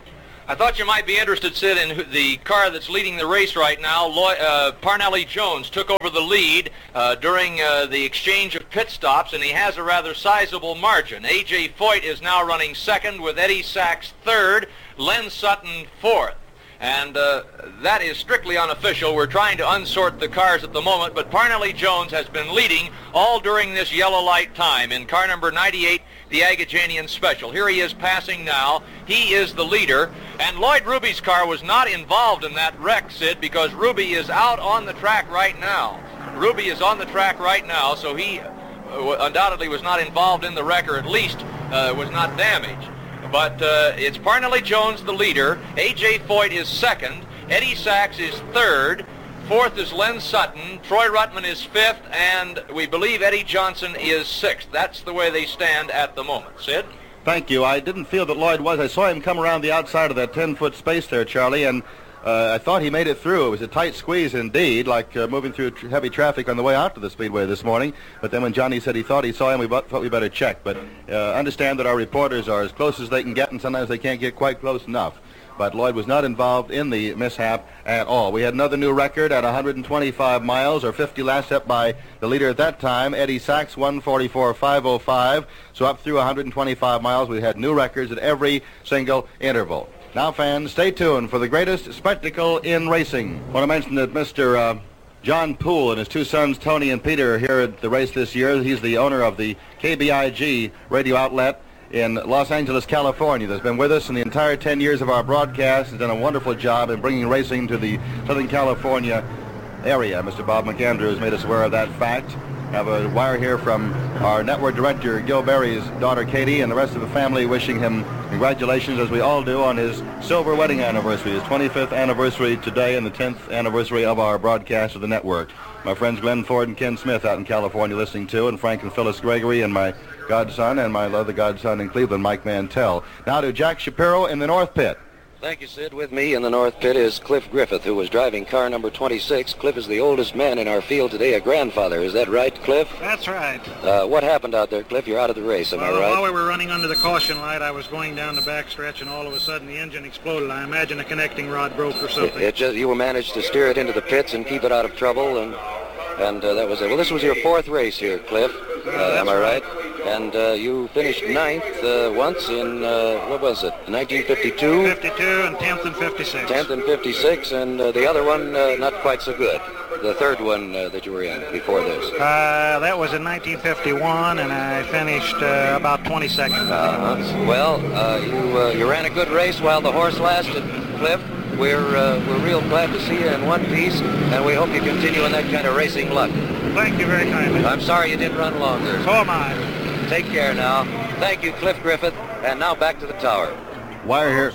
I thought you might be interested, Sid, in who- the car that's leading the race right now. Lloyd, uh, Parnelli Jones took over the lead uh, during uh, the exchange of pit stops, and he has a rather sizable margin. A J Foyt is now running second with Eddie Sachs third, Len Sutton fourth. And uh, that is strictly unofficial. We're trying to unsort the cars at the moment, but Parnelli Jones has been leading all during this yellow light time in car number ninety-eight, the Agajanian Special. Here he is passing now. He is the leader. And Lloyd Ruby's car was not involved in that wreck, Sid, because Ruby is out on the track right now. Ruby is on the track right now, so he uh, undoubtedly was not involved in the wreck, or at least uh, was not damaged. But uh, it's Parnelli Jones, the leader. A J Foyt is second. Eddie Sachs is third. Fourth is Len Sutton. Troy Ruttman is fifth. And we believe Eddie Johnson is sixth. That's the way they stand at the moment. Sid? Thank you. I didn't feel that Lloyd was. I saw him come around the outside of that ten-foot space there, Charlie, and uh, I thought he made it through. It was a tight squeeze indeed, like uh, moving through tr- heavy traffic on the way out to the Speedway this morning. But then when Johnny said he thought he saw him, we bu- thought we better check. But uh, understand that our reporters are as close as they can get, and sometimes they can't get quite close enough. But Lloyd was not involved in the mishap at all. We had another new record at one hundred twenty-five miles, or fifty laps, set by the leader at that time, Eddie Sachs, one forty-four five oh five. So up through one hundred twenty-five miles, we had new records at every single interval. Now, fans, stay tuned for the greatest spectacle in racing. I want to mention that Mister Uh, John Poole and his two sons, Tony and Peter, are here at the race this year. He's the owner of the K B I G radio outlet in Los Angeles, California, that's been with us in the entire ten years of our broadcast. Has done a wonderful job in bringing racing to the Southern California area. Mister Bob McAndrew has made us aware of that fact. I have a wire here from our network director, Gil Berry's daughter, Katie, and the rest of the family wishing him congratulations, as we all do, on his silver wedding anniversary, his twenty-fifth anniversary today and the tenth anniversary of our broadcast of the network. My friends Glenn Ford and Ken Smith out in California listening to, and Frank and Phyllis Gregory, and my godson and my other godson in Cleveland, Mike Mantell. Now to Jack Shapiro in the North Pit. Thank you, Sid. With me in the North Pit is Cliff Griffith, who was driving car number twenty-six. Cliff is the oldest man in our field today, a grandfather. Is that right, Cliff? That's right. Uh, what happened out there, Cliff? You're out of the race, am well, I right? While we were running under the caution light, I was going down the backstretch, and all of a sudden the engine exploded. I imagine a connecting rod broke or something. It, it just you managed to steer it into the pits and keep it out of trouble, and and uh, that was it. Well, this was your fourth race here, Cliff. Uh, am I right? And uh, you finished ninth uh, once in, uh, what was it, nineteen fifty-two? fifty-two and tenth and fifty-six. tenth and fifty-six, and uh, the other one uh, not quite so good. The third one uh, that you were in before this. Uh, that was in nineteen fifty-one, and I finished uh, about twenty-second. Uh-huh. Well, uh, you uh, you ran a good race while the horse lasted, Cliff. We're uh, we're real glad to see you in one piece, and we hope you continue in that kind of racing luck. Thank you very kindly. I'm sorry you didn't run longer. So am I. Take care now. Thank you, Cliff Griffith. And now back to the tower. Wire here.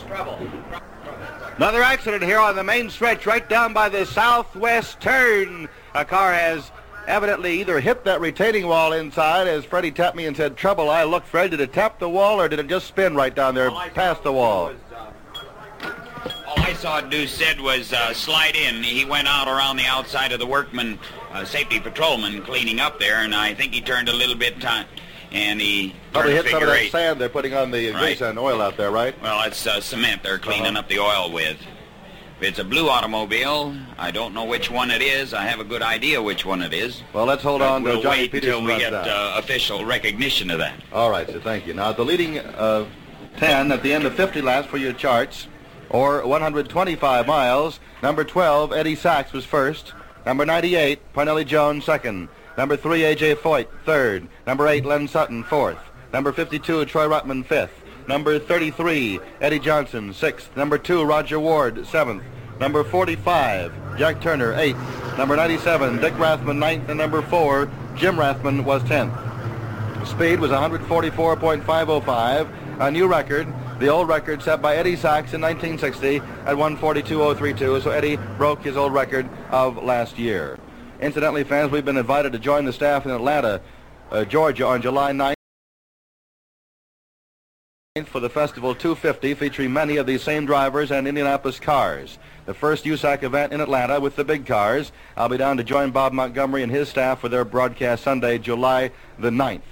Another accident here on the main stretch, right down by the southwest turn. A car has evidently either hit that retaining wall inside, as Freddie tapped me and said, trouble. I looked, Fred, did it tap the wall, or did it just spin right down there past the wall? All I saw it do, Sid, was uh, slide in. He went out around the outside of the workman, uh, safety patrolman, cleaning up there, and I think he turned a little bit time, and he Probably hit some of that eight. sand they're putting on the Right. grease and oil out there, right? Well, it's uh, cement they're cleaning Uh-huh. up the oil with. If it's a blue automobile, I don't know which one it is. I have a good idea which one it is. Well, let's hold But on we'll to Johnny wait Peterson until we runs get out. uh, official recognition of that. All right, so thank you. Now, the leading uh, ten at the end of fifty laps for your charts, or one hundred twenty-five miles, number twelve, Eddie Sachs, was first. Number ninety-eight, Parnelli Jones, second. Number three, A J Foyt, third. Number eight, Len Sutton, fourth. Number fifty-two, Troy Ruttman, fifth. Number thirty-three, Eddie Johnson, sixth. Number two, Roger Ward, seventh. Number forty-five, Jack Turner, eighth. Number ninety-seven, Dick Rathman, ninth. And number four, Jim Rathman, was tenth. The speed was one forty-four point five oh five, a new record. The old record set by Eddie Sachs in nineteen sixty at one forty-two point oh three two, so Eddie broke his old record of last year. Incidentally, fans, we've been invited to join the staff in Atlanta, uh, Georgia on July ninth. for the Festival two fifty, featuring many of these same drivers and Indianapolis cars. The first U S A C event in Atlanta with the big cars. I'll be down to join Bob Montgomery and his staff for their broadcast Sunday, July the ninth.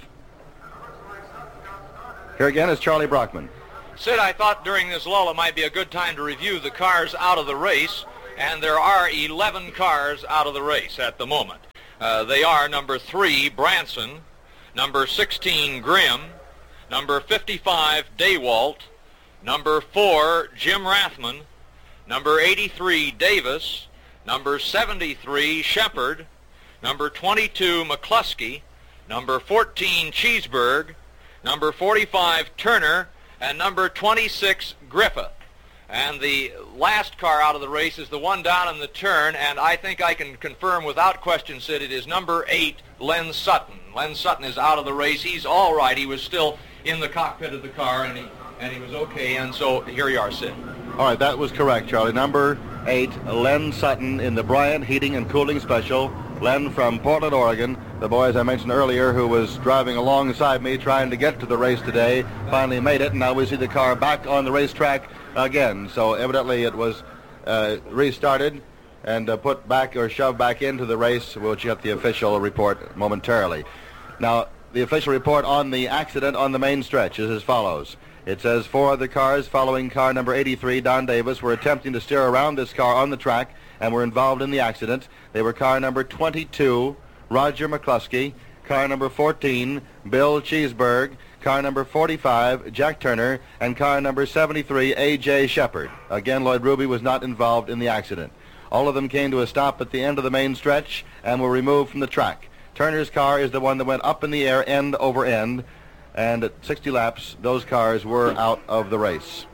Here again is Charlie Brockman. Sid, I thought during this lull it might be a good time to review the cars out of the race, and there are eleven cars out of the race at the moment. Uh, they are number three, Branson, number sixteen, Grimm, number fifty-five, Daywalt, number four, Jim Rathman, number eighty-three, Davis, number seventy-three, Shepard, number twenty-two, McCluskey, number fourteen, Cheeseburg, number forty-five, Turner, and number twenty-six, Griffith. And the last car out of the race is the one down in the turn, and I think I can confirm without question, Sid, it is number eight, Len Sutton. Len Sutton is out of the race. He's all right. He was still in the cockpit of the car, and he and he was okay, and so here you are, Sid. All right, that was correct, Charlie. Number eight, Len Sutton in the Bryant Heating and Cooling Special. Len from Portland, Oregon. The boy, as I mentioned earlier, who was driving alongside me trying to get to the race today, finally made it, and now we see the car back on the racetrack again. So evidently it was uh, restarted and uh, put back or shoved back into the race. We'll get the official report momentarily. Now, the official report on the accident on the main stretch is as follows. It says four other cars following car number eighty-three, Don Davis, were attempting to steer around this car on the track and were involved in the accident. They were car number twenty-two, Roger McCluskey, car number fourteen, Bill Cheeseburg, car number forty-five, Jack Turner, and car number seventy-three, A J Shepard. Again, Lloyd Ruby was not involved in the accident. All of them came to a stop at the end of the main stretch and were removed from the track. Turner's car is the one that went up in the air end over end, and at sixty laps, those cars were out of the race.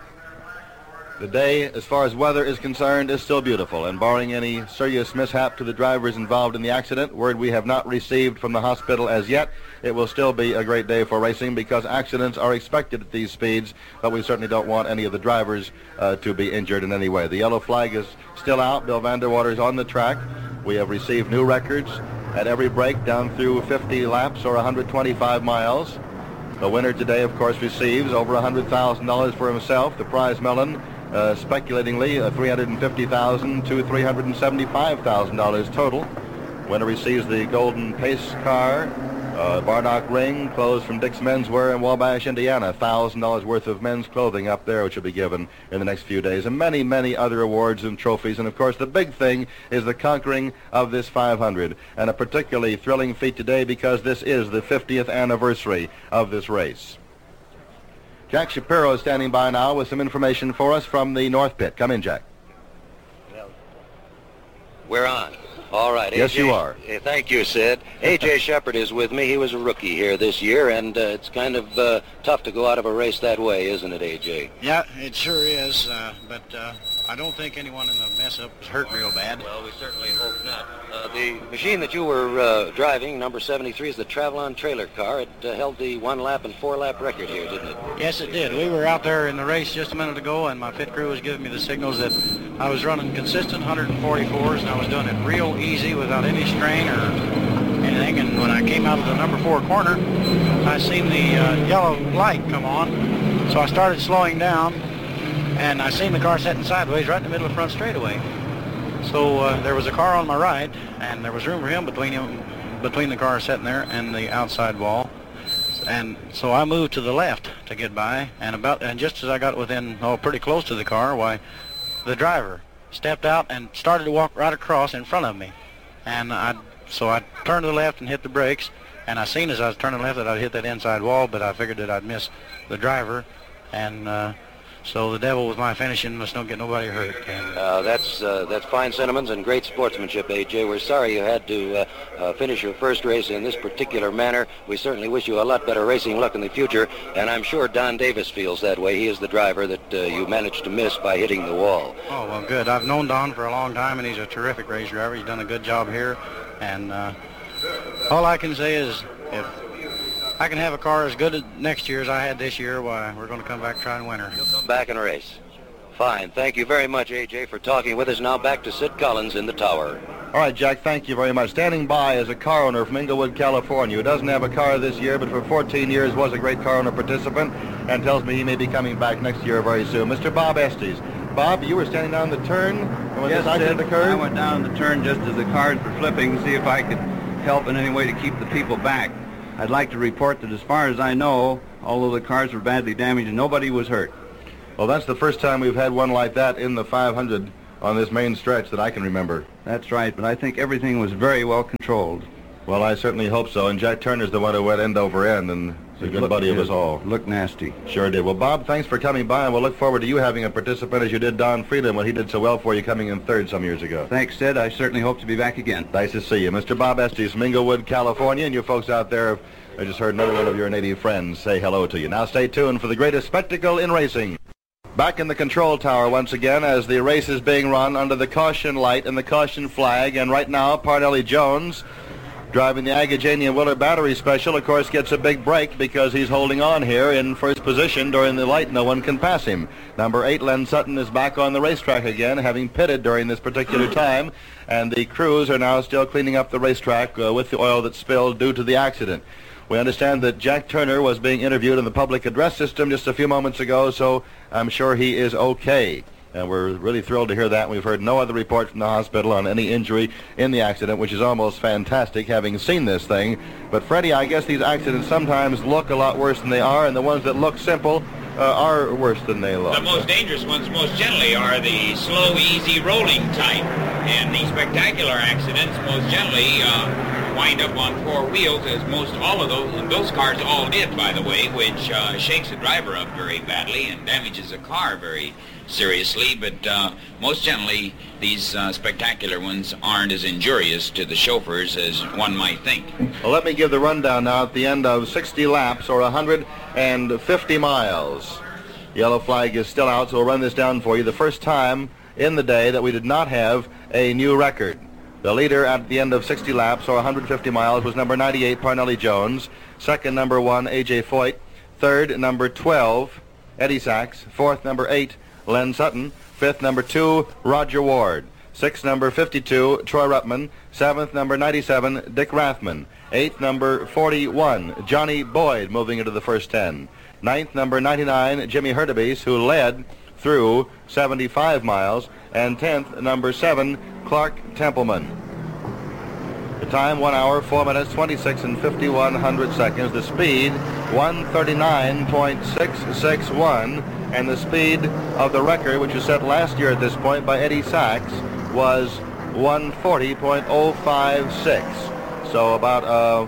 The day, as far as weather is concerned, is still beautiful, and barring any serious mishap to the drivers involved in the accident, word we have not received from the hospital as yet, it will still be a great day for racing because accidents are expected at these speeds, but we certainly don't want any of the drivers uh, to be injured in any way. The yellow flag is still out. Bill Vanderwater is on the track. We have received new records at every break down through fifty laps or one hundred twenty-five miles. The winner today, of course, receives over one hundred thousand dollars for himself. The prize melon, uh, speculatingly, uh, three hundred fifty thousand dollars to three hundred seventy-five thousand dollars total. Winner receives the golden pace car, uh, Bardock ring, clothes from Dick's Menswear in Wabash, Indiana. one thousand dollars worth of men's clothing up there, which will be given in the next few days, and many, many other awards and trophies. And, of course, the big thing is the conquering of this five hundred, and a particularly thrilling feat today because this is the fiftieth anniversary of this race. Jack Shapiro is standing by now with some information for us from the North Pit. Come in, Jack. We're on. All right. Yes, A J, you are. Uh, thank you, Sid. A J Shepard is with me. He was a rookie here this year, and uh, it's kind of uh, tough to go out of a race that way, isn't it, A J? Yeah, it sure is, uh, but uh, I don't think anyone in the mess-up was hurt real bad. Well, we certainly hope not. Uh, the machine that you were uh, driving, number seventy-three, is the Travelon trailer car. It uh, held the one-lap and four-lap record here, didn't it? Yes, it did. We were out there in the race just a minute ago, and my pit crew was giving me the signals that I was running consistent one forty-fours, and I was doing it real easy without any strain or anything. And when I came out of the number four corner, I seen the uh, yellow light come on, so I started slowing down, and I seen the car setting sideways right in the middle of the front straightaway. So uh, there was a car on my right, and there was room for him between him, between the car sitting there and the outside wall. And so I moved to the left to get by, and about and just as I got within, oh, pretty close to the car, why, the driver stepped out and started to walk right across in front of me. And I, so I turned to the left and hit the brakes, and I seen as I was turning left that I'd hit that inside wall, but I figured that I'd miss the driver, and uh, so the devil with my finishing must not get nobody hurt. And uh, that's uh, that's fine sentiments and great sportsmanship, A J. We're sorry you had to uh, uh, finish your first race in this particular manner. We certainly wish you a lot better racing luck in the future, and I'm sure Don Davis feels that way. He is the driver that uh, you managed to miss by hitting the wall. Oh, well, good. I've known Don for a long time, and he's a terrific race driver. He's done a good job here, and uh, all I can say is if I can have a car as good next year as I had this year, why, we're going to come back and try and win her. You'll come back and race. Fine. Thank you very much, A J, for talking with us. Now back to Sid Collins in the tower. All right, Jack, thank you very much. Standing by is a car owner from Inglewood, California, who doesn't have a car this year, but for fourteen years was a great car owner participant, and tells me he may be coming back next year very soon. Mister Bob Estes. Bob, you were standing down the turn when yes, this accident Sid, occurred? I went down the turn just as the cars were flipping to see if I could help in any way to keep the people back. I'd like to report that as far as I know, although the cars were badly damaged, nobody was hurt. Well, that's the first time we've had one like that in the five hundred on this main stretch that I can remember. That's right, but I think everything was very well controlled. Well, I certainly hope so, and Jack Turner's the one who went end over end, and he's a good looked, buddy of us all. Looked nasty. Sure did. Well, Bob, thanks for coming by, and we'll look forward to you having a participant as you did Don Freeland when he did so well for you coming in third some years ago. Thanks, Sid. I certainly hope to be back again. Nice to see you. Mister Bob Estes from Inglewood, California, and you folks out there, I just heard another one of your native friends say hello to you. Now stay tuned for the greatest spectacle in racing. Back in the control tower once again as the race is being run under the caution light and the caution flag, and right now Parnelli Jones, driving the Agajanian Willer Battery Special, of course, gets a big break because he's holding on here in first position during the light. No one can pass him. Number eight, Len Sutton, is back on the racetrack again, having pitted during this particular time, and the crews are now still cleaning up the racetrack uh, with the oil that spilled due to the accident. We understand that Jack Turner was being interviewed in the public address system just a few moments ago, so I'm sure he is okay. And we're really thrilled to hear that. We've heard no other report from the hospital on any injury in the accident, which is almost fantastic, having seen this thing. But, Freddie, I guess these accidents sometimes look a lot worse than they are, and the ones that look simple uh, are worse than they look. The most dangerous ones, most generally, are the slow, easy, rolling type. And the spectacular accidents, most generally, uh, wind up on four wheels, as most all of those, and those cars all did, by the way, which uh, shakes the driver up very badly and damages the car very seriously, but uh, most generally these uh, spectacular ones aren't as injurious to the chauffeurs as one might think. Well, let me give the rundown now at the end of sixty laps, or one hundred fifty miles. Yellow flag is still out, so we'll run this down for you. The first time in the day that we did not have a new record. The leader at the end of sixty laps, or one hundred fifty miles, was number ninety-eight, Parnelli Jones. Second, number one, A J Foyt. Third, number twelve, Eddie Sachs. Fourth, number eight, Len Sutton. Fifth, number two, Roger Ward. Sixth, number fifty-two, Troy Ruttman. Seventh, number ninety-seven, Dick Rathman. Eighth, number forty-one, Johnny Boyd, moving into the first ten. Ninth, number ninety-nine, Jimmy Hurtubise, who led through seventy-five miles. And tenth, number seven, Clark Templeman. The time, one hour, four minutes, twenty-six and fifty-one hundred seconds. The speed, one thirty-nine point six six one. And the speed of the record, which was set last year at this point by Eddie Sachs, was one forty point oh five six. So about uh,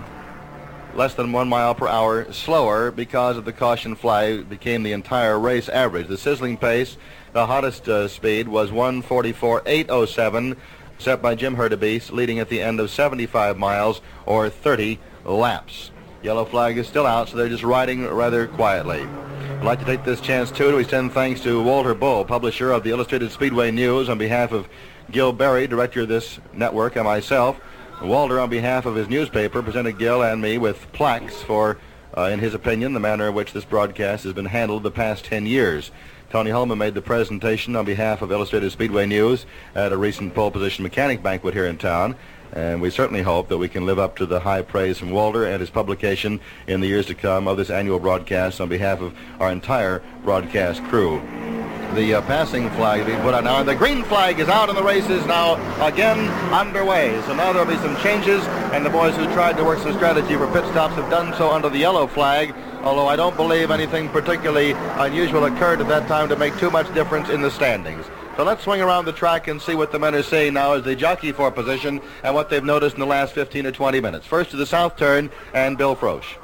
less than one mile per hour slower because of the caution flag became the entire race average. The sizzling pace, the hottest uh, speed, was one forty-four point eight oh seven, set by Jim Hurtubise, leading at the end of seventy-five miles, or thirty laps. Yellow flag is still out, so they're just riding rather quietly. I'd like to take this chance, too, to extend thanks to Walter Bull, publisher of the Illustrated Speedway News, on behalf of Gil Berry, director of this network, and myself. Walter, on behalf of his newspaper, presented Gil and me with plaques for, uh, in his opinion, the manner in which this broadcast has been handled the past ten years. Tony Holman made the presentation on behalf of Illustrated Speedway News at a recent pole position mechanic banquet here in town, and we certainly hope that we can live up to the high praise from Walter and his publication in the years to come of this annual broadcast on behalf of our entire broadcast crew. The uh, passing flag is being put out now, and the green flag is out, and the race is now again underway. So now there'll be some changes, and the boys who tried to work some strategy for pit stops have done so under the yellow flag, although I don't believe anything particularly unusual occurred at that time to make too much difference in the standings. So let's swing around the track and see what the men are saying now as they jockey for position and what they've noticed in the last fifteen or twenty minutes. First to the south turn, and Bill Frosch.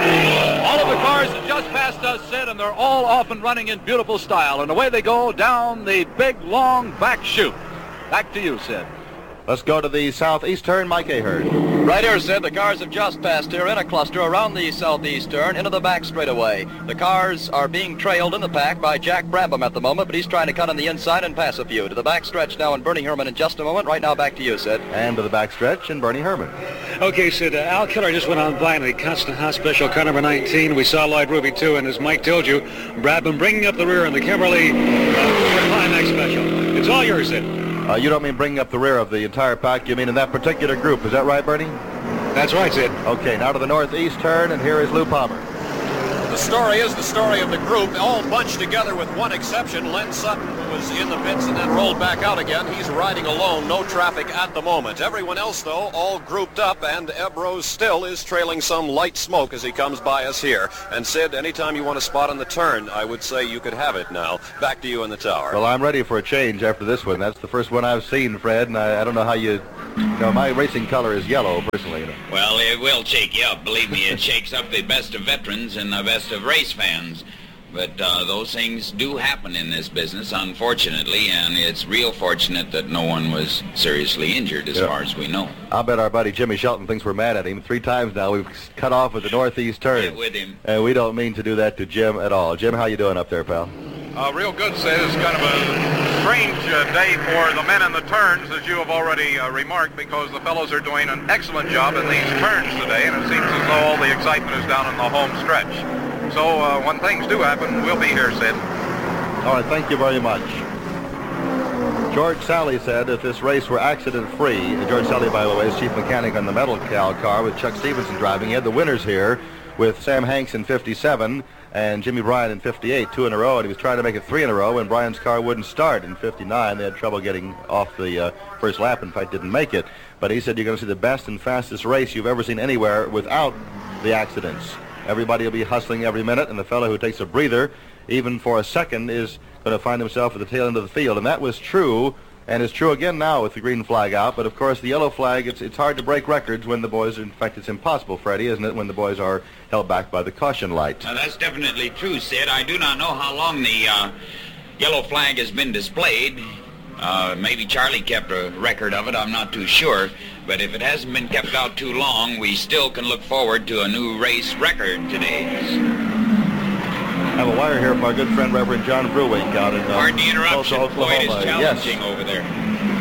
All of the cars have just passed us, Sid, and they're all off and running in beautiful style. And away they go down the big, long back chute. Back to you, Sid. Let's go to the southeast turn, Mike Ahern. Right here, Sid, the cars have just passed here in a cluster around the southeast turn into the back straightaway. The cars are being trailed in the pack by Jack Brabham at the moment, but he's trying to cut on the inside and pass a few. To the back stretch now, and Bernie Herman in just a moment. Right now, back to you, Sid. And to the back stretch, and Bernie Herman. Okay, Sid, uh, Al Keller just went on by in the Constant Haas Special, car number nineteen. We saw Lloyd Ruby, too, and as Mike told you, Brabham bringing up the rear in the Kimberly uh, Climax Special. It's all yours, Sid. Uh, you don't mean bringing up the rear of the entire pack. You mean in that particular group. Is that right, Bernie? That's right, Sid. Okay, now to the northeast turn, and here is Lou Palmer. The story is the story of the group, all bunched together with one exception. Len Sutton, who was in the pits and then rolled back out again. He's riding alone, no traffic at the moment. Everyone else, though, all grouped up, and Ebros still is trailing some light smoke as he comes by us here. And Sid, anytime you want a spot on the turn, I would say you could have it now. Back to you in the tower. Well, I'm ready for a change after this one. That's the first one I've seen, Fred, and I, I don't know how you... You know, my racing color is yellow, personally. You know. Well, it will shake you up. Believe me, it shakes up the best of veterans and the best of race fans. But uh, those things do happen in this business, unfortunately, and it's real fortunate that no one was seriously injured, as yeah. far as we know. I'll bet our buddy Jimmy Shelton thinks we're mad at him. Three times now we've cut off at the northeast turn. Get with him. And we don't mean to do that to Jim at all. Jim, how you doing up there, pal? Uh, real good, Sid. It's kind of a strange uh, day for the men in the turns, as you have already uh, remarked, because the fellows are doing an excellent job in these turns today, and it seems as though all the excitement is down in the home stretch. So uh, when things do happen, we'll be here, Sid. All right, thank you very much. George Sally said if this race were accident-free, George Sally, by the way, is chief mechanic on the Metal Cal car with Chuck Stevenson driving. He had the winners here with Sam Hanks in fifty-seven and Jimmy Bryan in fifty-eight, two in a row, and he was trying to make it three in a row, and Bryan's car wouldn't start in fifty-nine. They had trouble getting off the uh, first lap, in fact, didn't make it. But he said you're going to see the best and fastest race you've ever seen anywhere without the accidents. Everybody will be hustling every minute, and the fellow who takes a breather, even for a second, is going to find himself at the tail end of the field. And that was true, and it's true again now with the green flag out. But, of course, the yellow flag, it's, it's hard to break records when the boys, in fact, it's impossible, Freddie, isn't it, when the boys are held back by the caution light. Uh, that's definitely true, Sid. I do not know how long the uh, yellow flag has been displayed. Uh, maybe Charlie kept a record of it, I'm not too sure. But if it hasn't been kept out too long, we still can look forward to a new race record today. I have a wire here from our good friend Reverend John Brewink out in uh, Pardon the interruption. Tulsa, Oklahoma. Foyt is challenging yes. over there.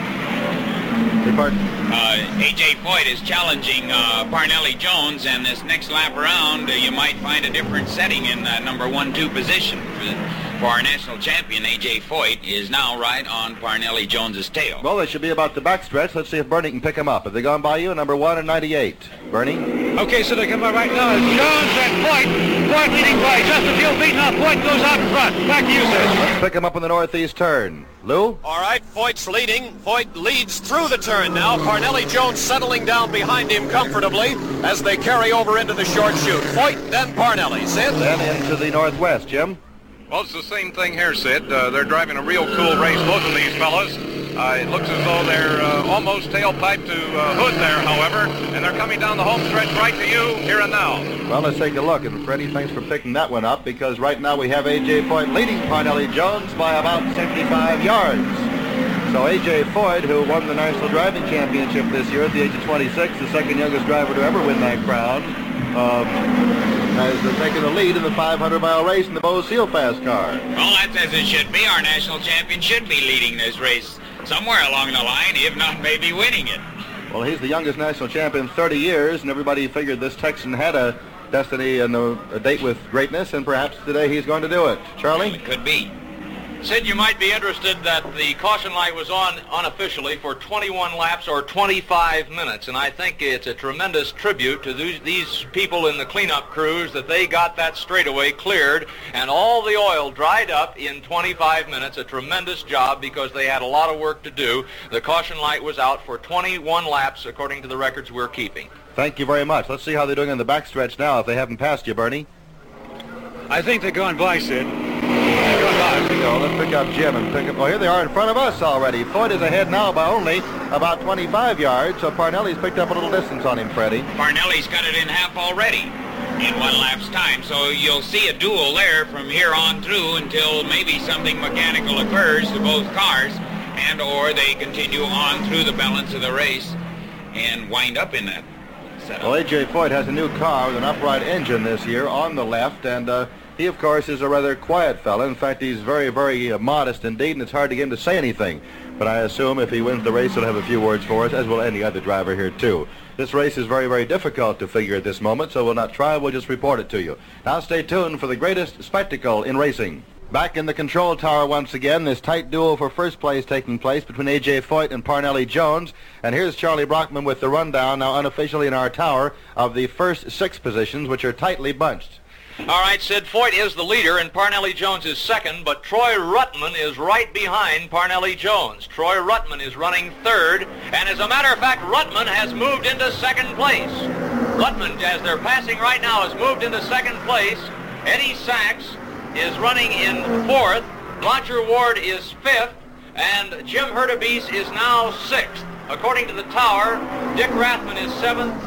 Hey, pardon? Uh, A J Foyt is challenging uh, Parnelli Jones, and this next lap around, uh, you might find a different setting in uh, number one two position. For our national champion, A J Foyt, is now right on Parnelli Jones's tail. Well, they should be about the backstretch. Let's see if Bernie can pick him up. Have they gone by you? Number one and ninety-eight. Bernie? Okay, so they come by right now. It's Jones and Foyt. Foyt leading by just a few feet now. Foyt goes out in front. Back to you, Sid. Let's pick him up in the northeast turn. Lou? All right, Foyt's leading. Foyt leads through the turn now. Parnelli Jones settling down behind him comfortably as they carry over into the short chute. Foyt, then Parnelli. Sid? Then into the northwest. Jim? Well, it's the same thing here, Sid. Uh, they're driving a real cool race, both of these fellows. Uh, it looks as though they're uh, almost tailpipe to uh, hood there, however, and they're coming down the home stretch right to you here and now. Well, let's take a look. And, Freddie, thanks for picking that one up, because right now we have A J Foyt leading Parnelli Jones by about seventy-five yards. So A J Foyt, who won the National Driving Championship this year at the age of twenty-six, the second youngest driver to ever win that crown, um, has taken the lead in the five hundred mile race in the Bose Seal Fast car. Well, that's as it should be. Our national champion should be leading this race somewhere along the line, if not maybe winning it. Well, he's the youngest national champion in thirty years, and everybody figured this Texan had a destiny and a, a date with greatness, and perhaps today he's going to do it. Charlie? Well, it could be. Sid, you might be interested that the caution light was on unofficially for twenty-one laps or twenty-five minutes, and I think it's a tremendous tribute to these, these people in the cleanup crews that they got that straightaway cleared and all the oil dried up in twenty-five minutes. A tremendous job because they had a lot of work to do. The caution light was out for twenty-one laps according to the records we're keeping. Thank you very much. Let's see how they're doing on the backstretch now if they haven't passed you, Bernie. I think they're going by, Sid. There we go. Let's pick up Jim and pick up... Oh, here they are in front of us already. Foyt is ahead now by only about twenty-five yards, so Parnelli's picked up a little distance on him, Freddie. Parnelli's got it in half already in one lap's time, so you'll see a duel there from here on through until maybe something mechanical occurs to both cars, and or they continue on through the balance of the race and wind up in that setup. Well, A J Foyt has a new car with an upright engine this year on the left, and uh, he, of course, is a rather quiet fellow. In fact, he's very, very uh, modest indeed, and it's hard to get him to say anything. But I assume if he wins the race, he'll have a few words for us, as will any other driver here, too. This race is very, very difficult to figure at this moment, so we'll not try. We'll just report it to you. Now stay tuned for the greatest spectacle in racing. Back in the control tower once again, this tight duel for first place taking place between A J Foyt and Parnelli Jones. And here's Charlie Brockman with the rundown, now unofficially in our tower, of the first six positions, which are tightly bunched. All right, Sid, Foyt is the leader, and Parnelli Jones is second, but Troy Ruttman is right behind Parnelli Jones. Troy Ruttman is running third, and as a matter of fact, Ruttman has moved into second place. Ruttman, as they're passing right now, has moved into second place. Eddie Sachs is running in fourth. Roger Ward is fifth, and Jim Hurtubise is now sixth. According to the tower, Dick Rathman is seventh,